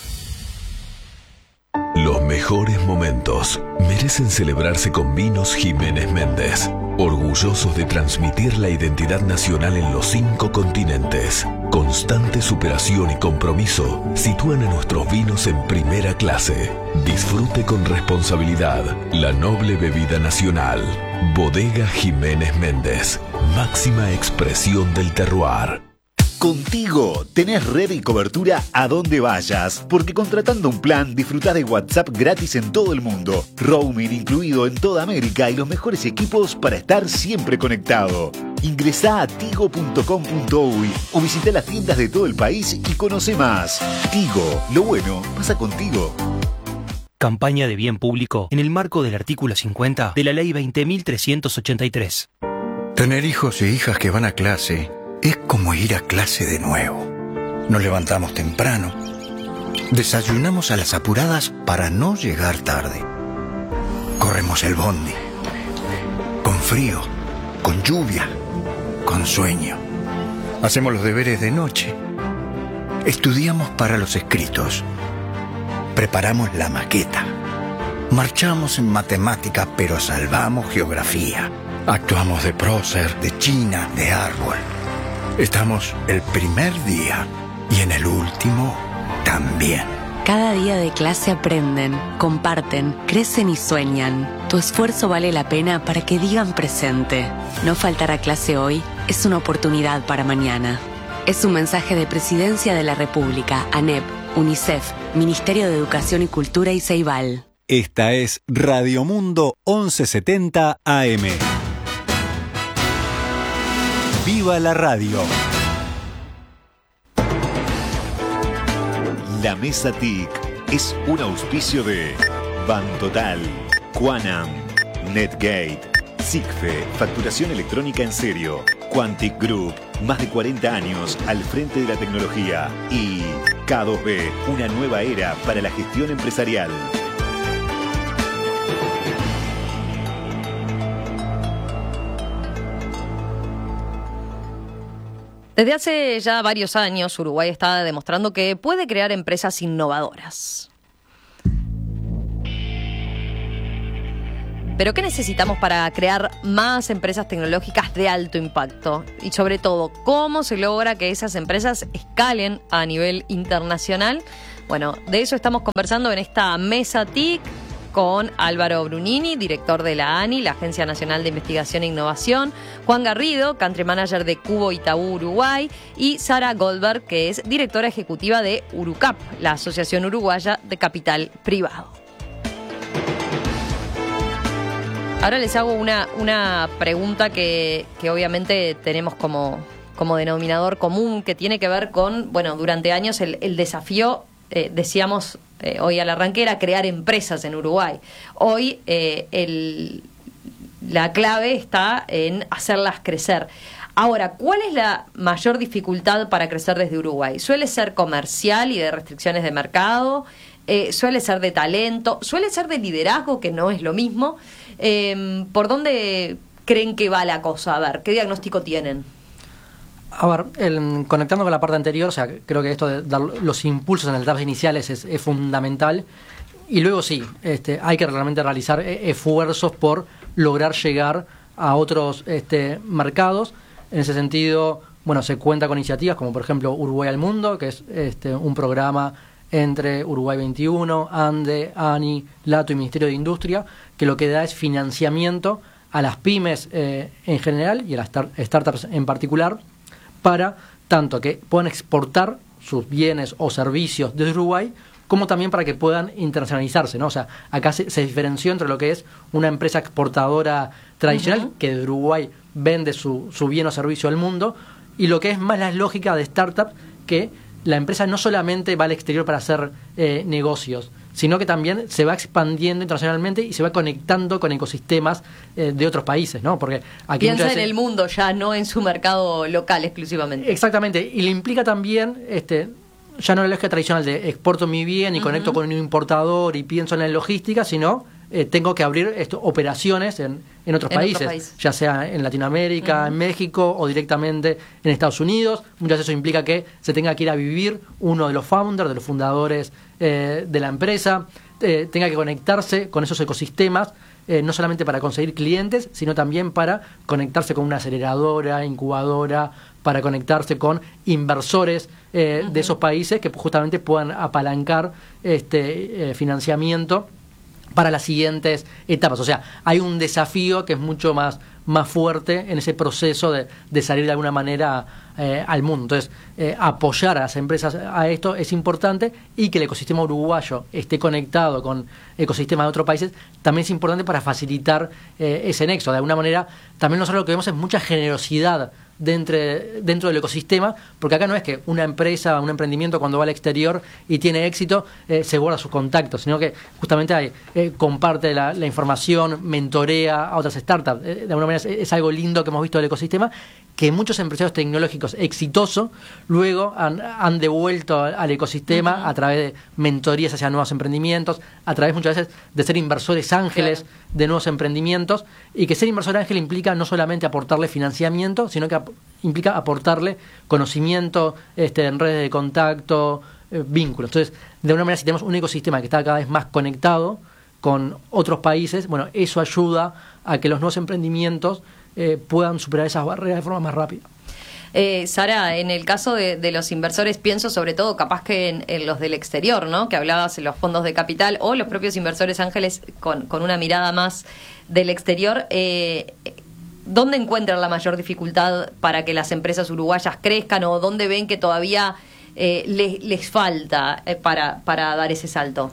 Los mejores momentos merecen celebrarse con Vinos Jiménez Méndez. Orgullosos de transmitir la identidad nacional en los cinco continentes. Constante superación y compromiso sitúan a nuestros vinos en primera clase. Disfrute con responsabilidad la noble bebida nacional. Bodega Jiménez Méndez. Máxima expresión del terroir. Contigo tenés red y cobertura a donde vayas, porque contratando un plan disfrutás de WhatsApp gratis en todo el mundo, roaming incluido en toda América y los mejores equipos para estar siempre conectado. Ingresá a tigo punto com punto uy o visita las tiendas de todo el país y conoce más. Tigo, lo bueno pasa contigo. Campaña de bien público en el marco del artículo cincuenta de la Ley veinte mil trescientos ochenta y tres. Tener hijos e hijas que van a clase es como ir a clase de nuevo. Nos levantamos temprano, desayunamos a las apuradas para no llegar tarde. Corremos el bondi, con frío, con lluvia, con sueño. Hacemos los deberes de noche. Estudiamos para los escritos. Preparamos la maqueta. Marchamos en matemática, pero salvamos geografía. Actuamos de prócer, de china, de árbol. Estamos el primer día y en el último también. Cada día de clase aprenden, comparten, crecen y sueñan. Tu esfuerzo vale la pena para que digan presente. No faltar a clase hoy es una oportunidad para mañana. Es un mensaje de Presidencia de la República, ANEP, UNICEF, Ministerio de Educación y Cultura y Ceibal. Esta es Radio Mundo once setenta A M. ¡Viva la radio! La Mesa T I C es un auspicio de Bantotal, Quanam, Netgate, Sicfe, facturación electrónica en serio, Quantic Group, más de cuarenta años al frente de la tecnología y K dos B, una nueva era para la gestión empresarial. Desde hace ya varios años, Uruguay está demostrando que puede crear empresas innovadoras. Pero ¿qué necesitamos para crear más empresas tecnológicas de alto impacto? Y sobre todo, ¿cómo se logra que esas empresas escalen a nivel internacional? Bueno, de eso estamos conversando en esta Mesa T I C con Álvaro Brunini, director de la ANI, la Agencia Nacional de Investigación e Innovación, Juan Garrido, Country Manager de Cubo Itaú Uruguay, y Sara Goldberg, que es directora ejecutiva de Urucap, la Asociación Uruguaya de Capital Privado. Ahora les hago una, una pregunta que, que obviamente tenemos como, como denominador común, que tiene que ver con, bueno, durante años el, el desafío, eh, decíamos eh, hoy al arranque, era crear empresas en Uruguay. Hoy eh, el, la clave está en hacerlas crecer. Ahora, ¿cuál es la mayor dificultad para crecer desde Uruguay? ¿Suele ser comercial y de restricciones de mercado? Eh, ¿Suele ser de talento? ¿Suele ser de liderazgo, que no es lo mismo? Eh, ¿Por dónde creen que va la cosa? A ver, ¿qué diagnóstico tienen? A ver, el, conectando con la parte anterior, o sea, creo que esto de dar los impulsos en las etapas iniciales es, es fundamental. Y luego sí, este, hay que realmente realizar esfuerzos por lograr llegar a otros este, mercados. En ese sentido, bueno, se cuenta con iniciativas como por ejemplo Uruguay al Mundo, que es este, un programa entre Uruguay veintiuno, ANDE, ANI, LATO y Ministerio de Industria, que lo que da es financiamiento a las pymes eh, en general y a las tar- startups en particular, para tanto que puedan exportar sus bienes o servicios desde Uruguay, como también para que puedan internacionalizarse, ¿no? O sea, acá se, se diferenció entre lo que es una empresa exportadora tradicional, uh-huh, que de Uruguay vende su, su bien o servicio al mundo, y lo que es más la lógica de startup, que la empresa no solamente va al exterior para hacer eh, negocios, sino que también se va expandiendo internacionalmente y se va conectando con ecosistemas eh, de otros países, ¿no? Porque aquí piensa veces, en el mundo ya, no en su mercado local exclusivamente. Exactamente, y le implica también este ya no la lógica tradicional de exporto mi bien y uh-huh, conecto con un importador y pienso en la logística, sino eh, tengo que abrir esto, operaciones en, en, otros, en países, otros países, ya sea en Latinoamérica, uh-huh, en México o directamente en Estados Unidos. Muchas veces eso implica que se tenga que ir a vivir uno de los founders, de los fundadores eh, de la empresa, eh, tenga que conectarse con esos ecosistemas, eh, no solamente para conseguir clientes, sino también para conectarse con una aceleradora, incubadora, para conectarse con inversores eh, uh-huh, de esos países que justamente puedan apalancar este eh, financiamiento para las siguientes etapas. O sea, hay un desafío que es mucho más, más fuerte en ese proceso de, de salir de alguna manera eh, al mundo. Entonces, eh, apoyar a las empresas a esto es importante, y que el ecosistema uruguayo esté conectado con ecosistemas de otros países también es importante para facilitar eh, ese nexo. De alguna manera, también nosotros lo que vemos es mucha generosidad dentro, dentro del ecosistema, porque acá no es que una empresa, un emprendimiento cuando va al exterior y tiene éxito, eh, se guarda sus contactos, sino que justamente hay, eh, comparte la, la información, mentorea a otras startups. Eh, de alguna manera es, es algo lindo que hemos visto del ecosistema, que muchos empresarios tecnológicos exitosos luego han, han devuelto al ecosistema uh-huh, a través de mentorías hacia nuevos emprendimientos, a través muchas veces de ser inversores ángeles, claro, de nuevos emprendimientos, y que ser inversor ángel implica no solamente aportarle financiamiento, sino que ap- implica aportarle conocimiento este, en redes de contacto, eh, vínculos. Entonces, de alguna manera, si tenemos un ecosistema que está cada vez más conectado con otros países, bueno, eso ayuda a que los nuevos emprendimientos eh, puedan superar esas barreras de forma más rápida. Eh, Sara, en el caso de, de los inversores, pienso sobre todo capaz que en, en los del exterior, ¿no? Que hablabas en los fondos de capital o los propios inversores ángeles con, con una mirada más del exterior. Eh, ¿Dónde encuentran la mayor dificultad para que las empresas uruguayas crezcan, o dónde ven que todavía eh, les, les falta eh, para, para dar ese salto?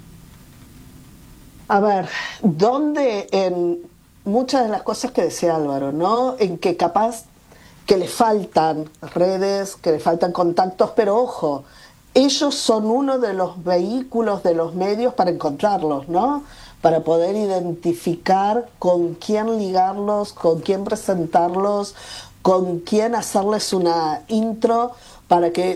A ver, ¿dónde? En muchas de las cosas que decía Álvaro, ¿no? En que capaz que le faltan redes, que le faltan contactos, pero ojo, ellos son uno de los vehículos, de los medios para encontrarlos, ¿no? Para poder identificar con quién ligarlos, con quién presentarlos, con quién hacerles una intro para que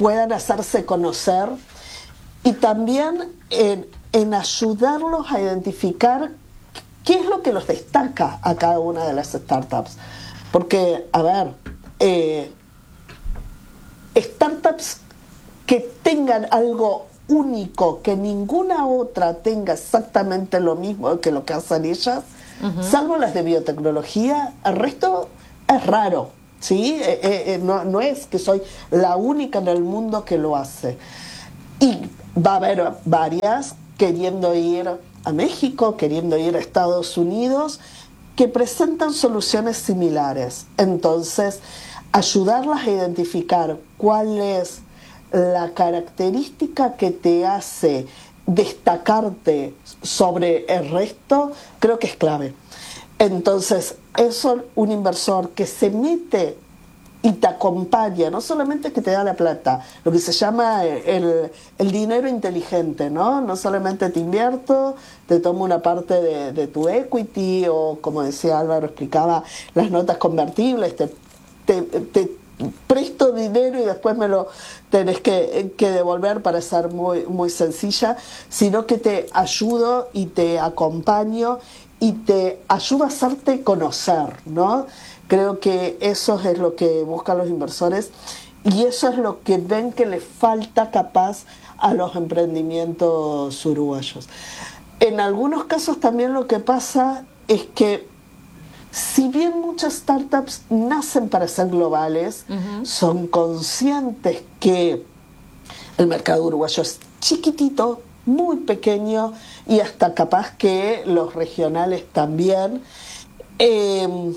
puedan hacerse conocer y también en, en ayudarlos a identificar qué es lo que los destaca a cada una de las startups. Porque, a ver, eh, startups que tengan algo único, que ninguna otra tenga exactamente lo mismo que lo que hacen ellas, uh-huh. salvo las de biotecnología, el resto es raro, ¿sí? Eh, eh, no, no es que soy la única en el mundo que lo hace. Y va a haber varias queriendo ir a México, queriendo ir a Estados Unidos, que presentan soluciones similares. Entonces, ayudarlas a identificar cuál es la característica que te hace destacarte sobre el resto, creo que es clave. Entonces, eso, un inversor que se mete y te acompaña, no solamente que te da la plata, lo que se llama el, el dinero inteligente, ¿no? No solamente te invierto, te tomo una parte de, de tu equity, o como decía Álvaro, explicaba, las notas convertibles, te, te, te presto dinero y después me lo tenés que, que devolver, para ser muy, muy sencilla, sino que te ayudo y te acompaño y te ayudo a hacerte conocer, ¿no? Creo que eso es lo que buscan los inversores y eso es lo que ven que le falta capaz a los emprendimientos uruguayos. En algunos casos también lo que pasa es que si bien muchas startups nacen para ser globales, uh-huh. son conscientes que el mercado uruguayo es chiquitito, muy pequeño y hasta capaz que los regionales también. Eh,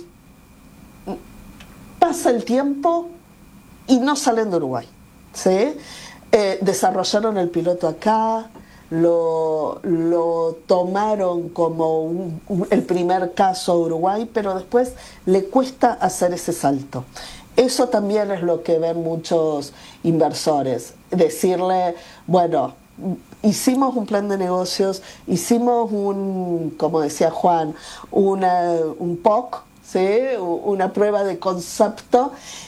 pasa el tiempo y no salen de Uruguay, ¿sí? Eh, desarrollaron el piloto acá, lo, lo tomaron como un, un, el primer caso a Uruguay, pero después le cuesta hacer ese salto. Eso también es lo que ven muchos inversores, decirle, bueno, hicimos un plan de negocios, hicimos un, como decía Juan, una, un P O C, ¿sí? Una prueba de concepto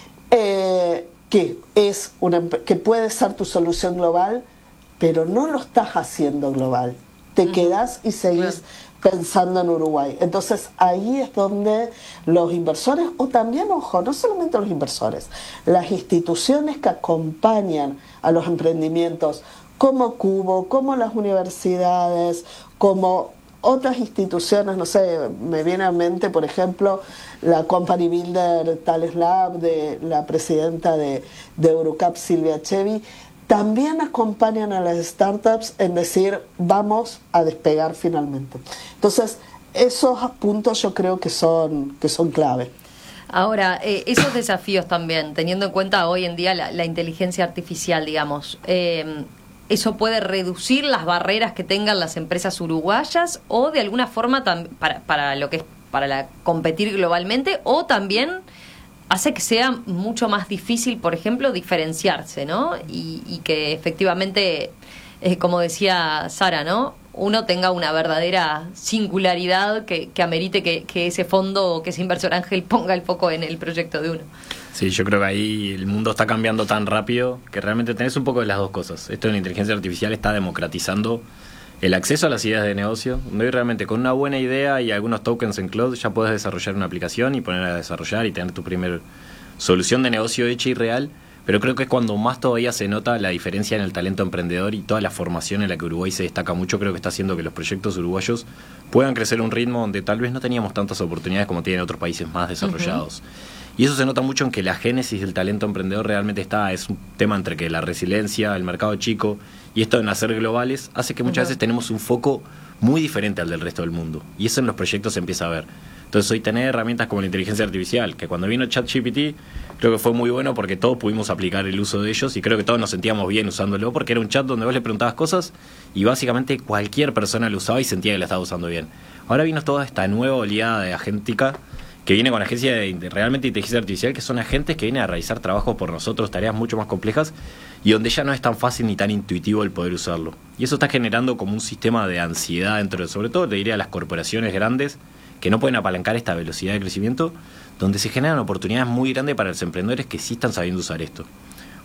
eh, que es una, que puede ser tu solución global, pero no lo estás haciendo global. Te uh-huh. quedás y seguís uh-huh. pensando en Uruguay. Entonces ahí es donde los inversores, o también, ojo, no solamente los inversores, las instituciones que acompañan a los emprendimientos, como Cubo, como las universidades, como otras instituciones, no sé, me viene a mente, por ejemplo, la Company Builder Thales Lab, de la presidenta de, de Eurucap, Silvia Chevi, también acompañan a las startups en decir, vamos a despegar finalmente. Entonces, esos puntos yo creo que son, que son clave. Ahora, eh, esos desafíos también, teniendo en cuenta hoy en día la, la inteligencia artificial, digamos, eh, ¿eso puede reducir las barreras que tengan las empresas uruguayas o de alguna forma tam- para, para lo que es para la, competir globalmente, o también hace que sea mucho más difícil, por ejemplo, diferenciarse, ¿no? Y, y que efectivamente, eh, como decía Sara, ¿no? Uno tenga una verdadera singularidad que, que amerite que, que ese fondo o que ese inversor ángel ponga el foco en el proyecto de uno. Sí, yo creo que ahí el mundo está cambiando tan rápido que realmente tenés un poco de las dos cosas. Esto de la inteligencia artificial está democratizando el acceso a las ideas de negocio, donde hoy realmente con una buena idea y algunos tokens en cloud ya puedes desarrollar una aplicación y poner a desarrollar y tener tu primer solución de negocio hecha y real. Pero creo que es cuando más todavía se nota la diferencia en el talento emprendedor y toda la formación en la que Uruguay se destaca mucho. Creo que está haciendo que los proyectos uruguayos puedan crecer a un ritmo donde tal vez no teníamos tantas oportunidades como tienen otros países más desarrollados. Uh-huh. Y eso se nota mucho en que la génesis del talento emprendedor realmente está, es un tema entre que la resiliencia, el mercado chico y esto de nacer globales hace que muchas uh-huh. veces tenemos un foco muy diferente al del resto del mundo. Y eso en los proyectos se empieza a ver. Entonces hoy tener herramientas como la inteligencia artificial, que cuando vino ChatGPT creo que fue muy bueno porque todos pudimos aplicar el uso de ellos y creo que todos nos sentíamos bien usándolo porque era un chat donde vos le preguntabas cosas y básicamente cualquier persona lo usaba y sentía que la estaba usando bien. Ahora vino toda esta nueva oleada de agéntica que viene con agencia de, de realmente inteligencia artificial, que son agentes que vienen a realizar trabajos por nosotros, tareas mucho más complejas y donde ya no es tan fácil ni tan intuitivo el poder usarlo. Y eso está generando como un sistema de ansiedad dentro de, sobre todo te diría, las corporaciones grandes que no pueden apalancar esta velocidad de crecimiento, donde se generan oportunidades muy grandes para los emprendedores que sí están sabiendo usar esto.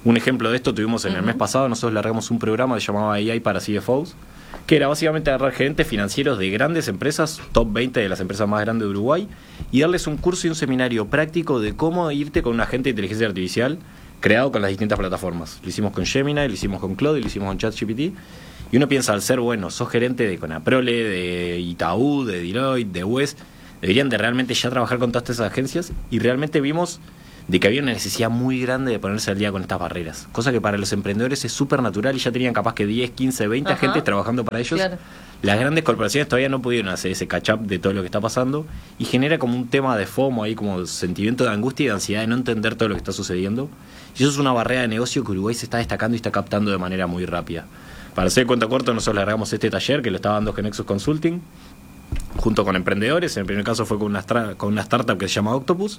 Un ejemplo de esto tuvimos en Uh-huh. el mes pasado, nosotros largamos un programa que se llamaba A I para C F Os, que era básicamente agarrar gerentes financieros de grandes empresas, top veinte de las empresas más grandes de Uruguay, y darles un curso y un seminario práctico de cómo irte con un agente de inteligencia artificial creado con las distintas plataformas. Lo hicimos con Gemini, lo hicimos con Claude, lo hicimos con ChatGPT, y uno piensa, al ser bueno, sos gerente de Conaprole, de Itaú, de Deloitte, de U E S, deberían de realmente ya trabajar con todas estas agencias, y realmente vimos de que había una necesidad muy grande de ponerse al día con estas barreras, cosa que para los emprendedores es súper natural y ya tenían capaz que diez, quince, veinte Ajá. agentes trabajando para ellos. Claro. Las grandes corporaciones todavía no pudieron hacer ese catch up de todo lo que está pasando y genera como un tema de FOMO ahí, como sentimiento de angustia y de ansiedad de no entender todo lo que está sucediendo, y eso es una barrera de negocio que Uruguay se está destacando y está captando de manera muy rápida. Para hacer cuenta corto, nosotros le agregamos este taller que lo estaba dando Genexus Consulting junto con emprendedores. En el primer caso fue con una, stra- con una startup que se llama Octopus.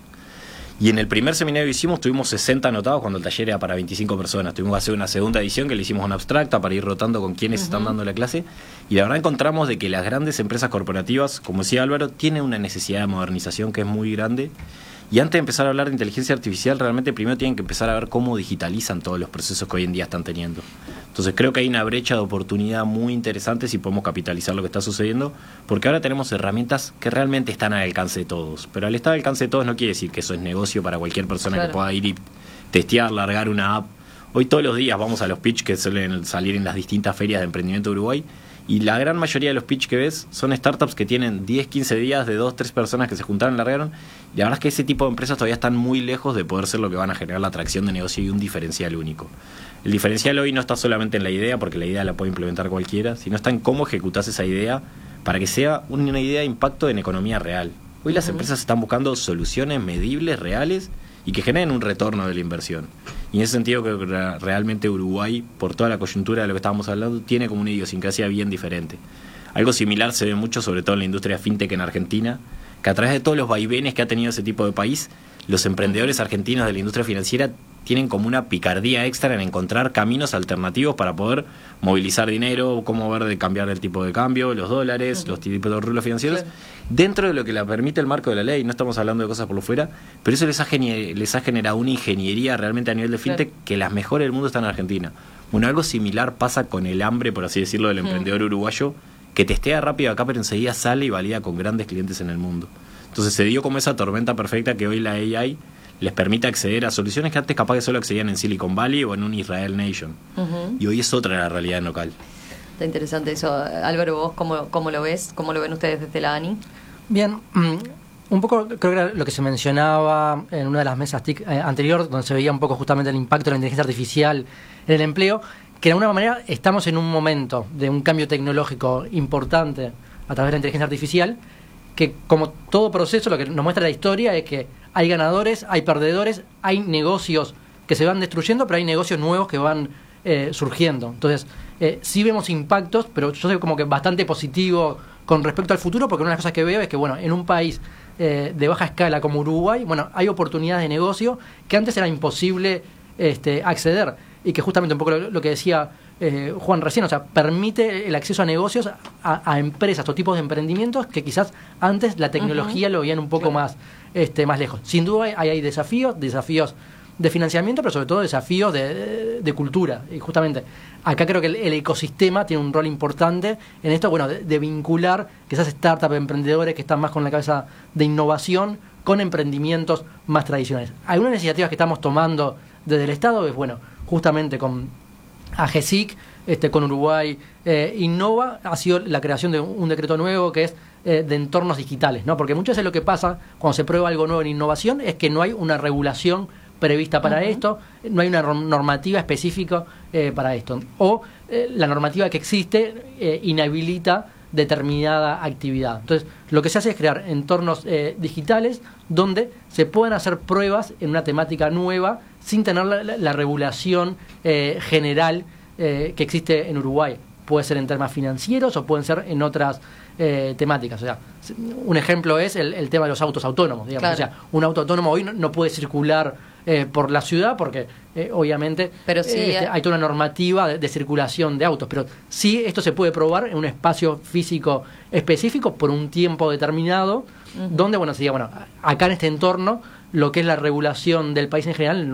Y en el primer seminario que hicimos tuvimos sesenta anotados cuando el taller era para veinticinco personas. Tuvimos que hacer una segunda edición que le hicimos una abstracta para ir rotando con quienes uh-huh. están dando la clase. Y la verdad encontramos de que las grandes empresas corporativas, como decía Álvaro, tienen una necesidad de modernización que es muy grande. Y antes de empezar a hablar de inteligencia artificial, realmente primero tienen que empezar a ver cómo digitalizan todos los procesos que hoy en día están teniendo. Entonces creo que hay una brecha de oportunidad muy interesante si podemos capitalizar lo que está sucediendo, porque ahora tenemos herramientas que realmente están al alcance de todos. Pero al estar al alcance de todos no quiere decir que eso es negocio para cualquier persona claro. que pueda ir y testear, largar una app. Hoy todos los días vamos a los pitch que suelen salir en las distintas ferias de emprendimiento de Uruguay, y la gran mayoría de los pitch que ves son startups que tienen diez, quince días de dos, tres personas que se juntaron, largaron, y la verdad es que ese tipo de empresas todavía están muy lejos de poder ser lo que van a generar la atracción de negocio y un diferencial único. El diferencial hoy no está solamente en la idea, porque la idea la puede implementar cualquiera, sino está en cómo ejecutas esa idea para que sea una idea de impacto en economía real. Hoy las uh-huh. empresas están buscando soluciones medibles, reales, y que generen un retorno de la inversión. Y en ese sentido creo que realmente Uruguay, por toda la coyuntura de lo que estábamos hablando, tiene como una idiosincrasia bien diferente. Algo similar se ve mucho, sobre todo en la industria fintech en Argentina, que a través de todos los vaivenes que ha tenido ese tipo de país, los emprendedores argentinos de la industria financiera tienen como una picardía extra en encontrar caminos alternativos para poder movilizar dinero, cómo ver de cambiar el tipo de cambio, los dólares, uh-huh. los tipos de rulos financieros, claro. dentro de lo que le permite el marco de la ley. No estamos hablando de cosas por lo fuera, pero eso les ha, geni- les ha generado una ingeniería realmente a nivel de fintech claro. que las mejores del mundo están en Argentina. Bueno, algo similar pasa con el hambre, por así decirlo, del uh-huh. emprendedor uruguayo, que testea rápido acá, pero enseguida sale y valida con grandes clientes en el mundo. Entonces se dio como esa tormenta perfecta que hoy la A I les permite acceder a soluciones que antes capaz que solo accedían en Silicon Valley o en un Israel Nation. Uh-huh. Y hoy es otra la realidad local. Está interesante eso. Álvaro, ¿vos cómo, cómo lo ves? ¿Cómo lo ven ustedes desde la ANI? Bien, um, un poco creo que era lo que se mencionaba en una de las mesas tic, eh, anterior, donde se veía un poco justamente el impacto de la inteligencia artificial en el empleo, que de alguna manera estamos en un momento de un cambio tecnológico importante a través de la inteligencia artificial, que como todo proceso lo que nos muestra la historia es que hay ganadores, hay perdedores, hay negocios que se van destruyendo, pero hay negocios nuevos que van eh, surgiendo. Entonces, eh, sí vemos impactos, pero yo soy como que bastante positivo con respecto al futuro, porque una de las cosas que veo es que, bueno, en un país eh, de baja escala como Uruguay, bueno, hay oportunidades de negocio que antes era imposible este, acceder, y que justamente un poco lo, lo que decía eh, Juan recién, o sea, permite el acceso a negocios, a, a empresas o tipos de emprendimientos que quizás antes la tecnología uh-huh. lo veían un poco claro. más este más lejos. Sin duda hay, hay desafíos, desafíos de financiamiento, pero sobre todo desafíos de, de, de cultura. Y justamente acá creo que el, el ecosistema tiene un rol importante en esto, bueno, de, de vincular quizás startups, emprendedores que están más con la cabeza de innovación, con emprendimientos más tradicionales. Algunas iniciativas que estamos tomando desde el Estado es, bueno, justamente con AGESIC, este, con Uruguay eh, Innova, ha sido la creación de un, un decreto nuevo que es eh, de entornos digitales, ¿no? Porque muchas veces lo que pasa cuando se prueba algo nuevo en innovación es que no hay una regulación prevista para uh-huh. esto, no hay una normativa específica eh, para esto, o eh, la normativa que existe eh, inhabilita determinada actividad. Entonces, lo que se hace es crear entornos eh, digitales donde se puedan hacer pruebas en una temática nueva sin tener la, la, la regulación eh, general eh, que existe en Uruguay. Puede ser en temas financieros o pueden ser en otras eh, temáticas. O sea, un ejemplo es el, el tema de los autos autónomos, digamos. Claro. O sea, un auto autónomo hoy no, no puede circular eh, por la ciudad porque eh, obviamente pero sí, eh, eh. hay toda una normativa de, de circulación de autos, pero sí esto se puede probar en un espacio físico específico por un tiempo determinado, uh-huh. donde, bueno, se diga, bueno, acá en este entorno lo que es la regulación del país en general no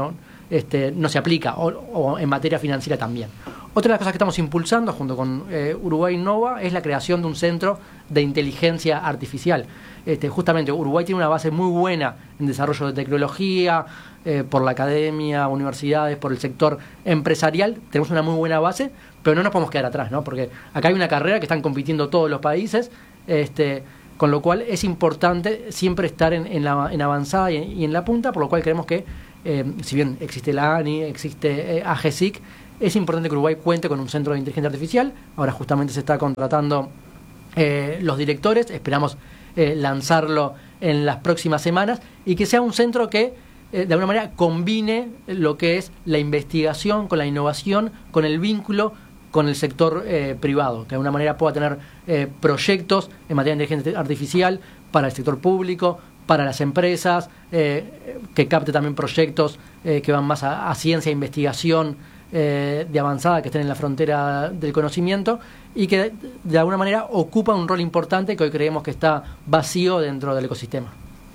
este, no se aplica, o, o en materia financiera también. Otra de las cosas que estamos impulsando junto con eh, Uruguay Innova es la creación de un centro de inteligencia artificial. Este, justamente Uruguay tiene una base muy buena en desarrollo de tecnología, eh, por la academia, universidades, por el sector empresarial. Tenemos una muy buena base, pero no nos podemos quedar atrás, ¿no? Porque acá hay una carrera que están compitiendo todos los países, este, con lo cual es importante siempre estar en, en, la, en avanzada y, y en la punta, por lo cual creemos que, eh, si bien existe la A N I, existe eh, A G S I C, es importante que Uruguay cuente con un centro de inteligencia artificial. Ahora justamente se está contratando eh, los directores, esperamos eh, lanzarlo en las próximas semanas, y que sea un centro que eh, de alguna manera combine lo que es la investigación con la innovación, con el vínculo con el sector eh, privado, que de alguna manera pueda tener eh, proyectos en materia de inteligencia artificial para el sector público, para las empresas, eh, que capte también proyectos eh, que van más a, a ciencia e investigación eh, de avanzada, que estén en la frontera del conocimiento, y que de, de alguna manera ocupan un rol importante que hoy creemos que está vacío dentro del ecosistema.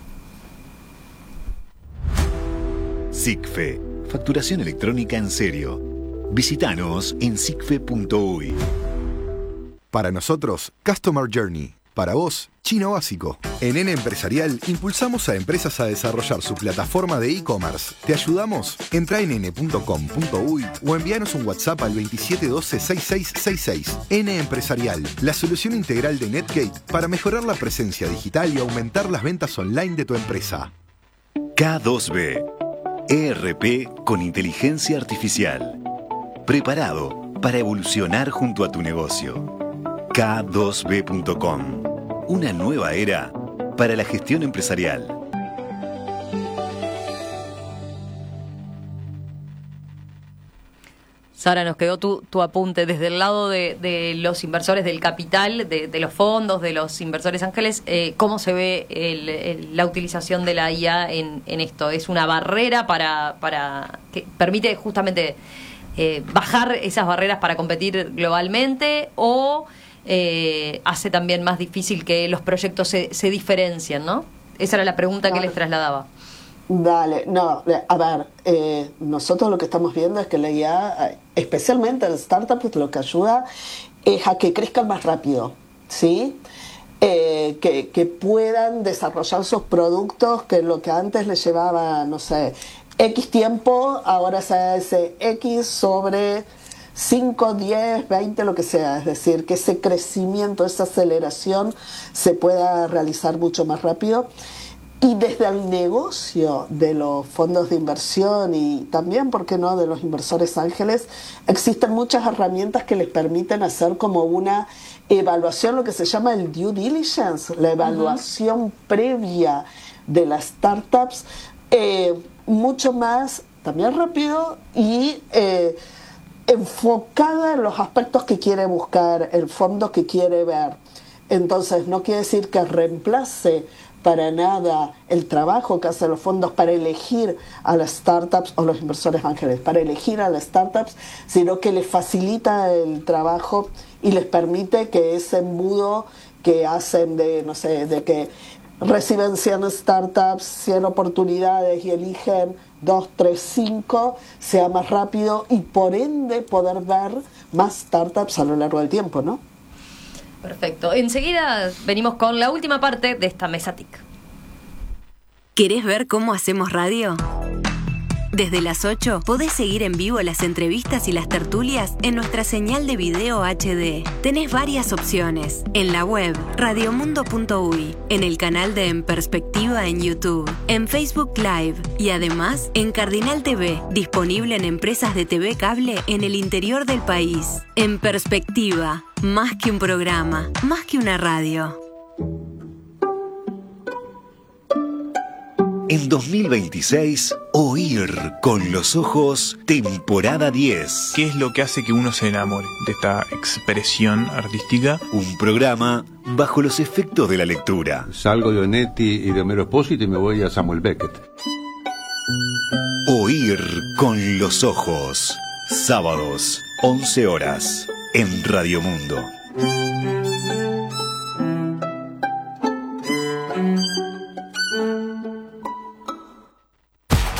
SICFE, facturación electrónica en serio. Visítanos en sicfe punto uy. Para nosotros, Customer Journey. Para vos, Chino Básico. En N Empresarial impulsamos a empresas a desarrollar su plataforma de e-commerce. ¿Te ayudamos? Entra en ene punto com punto uy o envíanos un WhatsApp al veintisiete doce sesenta y seis sesenta y seis. N Empresarial, la solución integral de Netgate para mejorar la presencia digital y aumentar las ventas online de tu empresa. K dos B, E R P con inteligencia artificial. Preparado para evolucionar junto a tu negocio. K dos B punto com. Una nueva era para la gestión empresarial. Sara, nos quedó tu, tu apunte desde el lado de, de los inversores del capital, de, de los fondos, de los inversores ángeles. Eh, ¿Cómo se ve el, el, la utilización de la I A en, en esto? ¿Es una barrera para, para que permite justamente eh, bajar esas barreras para competir globalmente, o eh, hace también más difícil que los proyectos se, se diferencien, ¿no? Esa era la pregunta que les trasladaba. Dale, no, a ver, eh, nosotros lo que estamos viendo es que la I A, especialmente en startups, lo que ayuda es a que crezcan más rápido, ¿sí? Eh, que, que puedan desarrollar sus productos, que lo que antes les llevaba, no sé, X tiempo, ahora se hace X sobre cinco, diez, veinte, lo que sea. Es decir, que ese crecimiento, esa aceleración se pueda realizar mucho más rápido. Y desde el negocio de los fondos de inversión y también, ¿por qué no?, de los inversores ángeles, existen muchas herramientas que les permiten hacer como una evaluación, lo que se llama el due diligence, la evaluación uh-huh. previa de las startups, eh, mucho más también rápido y eh, enfocada en los aspectos que quiere buscar, el fondo que quiere ver. Entonces, no quiere decir que reemplace para nada el trabajo que hacen los fondos para elegir a las startups o los inversores ángeles, para elegir a las startups, sino que les facilita el trabajo y les permite que ese embudo que hacen de, no sé, de que reciben cien startups, cien oportunidades y eligen dos, tres, cinco, sea más rápido y por ende poder ver más startups a lo largo del tiempo, ¿no? Perfecto. Enseguida venimos con la última parte de esta mesa T I C. ¿Querés ver cómo hacemos radio? Desde las ocho podés seguir en vivo las entrevistas y las tertulias en nuestra señal de video H D. Tenés varias opciones. En la web radiomundo punto uy, en el canal de En Perspectiva en YouTube, en Facebook Live y además en Cardinal T V, disponible en empresas de T V cable en el interior del país. En Perspectiva, más que un programa, más que una radio. En dos mil veintiséis, Oír con los ojos, temporada diez. ¿Qué es lo que hace que uno se enamore de esta expresión artística? Un programa bajo los efectos de la lectura. Salgo de Onetti y de Homero Expósito y me voy a Samuel Beckett. Oír con los ojos. Sábados, once horas, en Radio Mundo.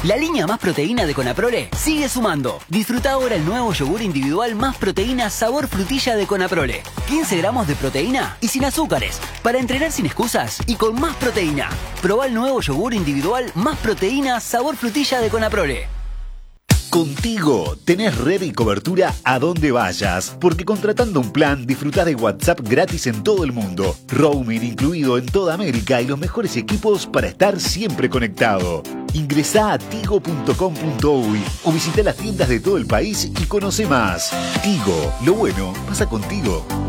La línea Más Proteína de Conaprole sigue sumando. Disfruta ahora el nuevo yogur individual Más Proteína sabor frutilla de Conaprole. quince gramos de proteína y sin azúcares. Para entrenar sin excusas y con más proteína. Probá el nuevo yogur individual Más Proteína sabor frutilla de Conaprole. Contigo tenés red y cobertura a donde vayas, porque contratando un plan disfrutás de WhatsApp gratis en todo el mundo, roaming incluido en toda América y los mejores equipos para estar siempre conectado. Ingresá a tigo punto com punto uy o visita las tiendas de todo el país y conoce más. Tigo, lo bueno pasa contigo.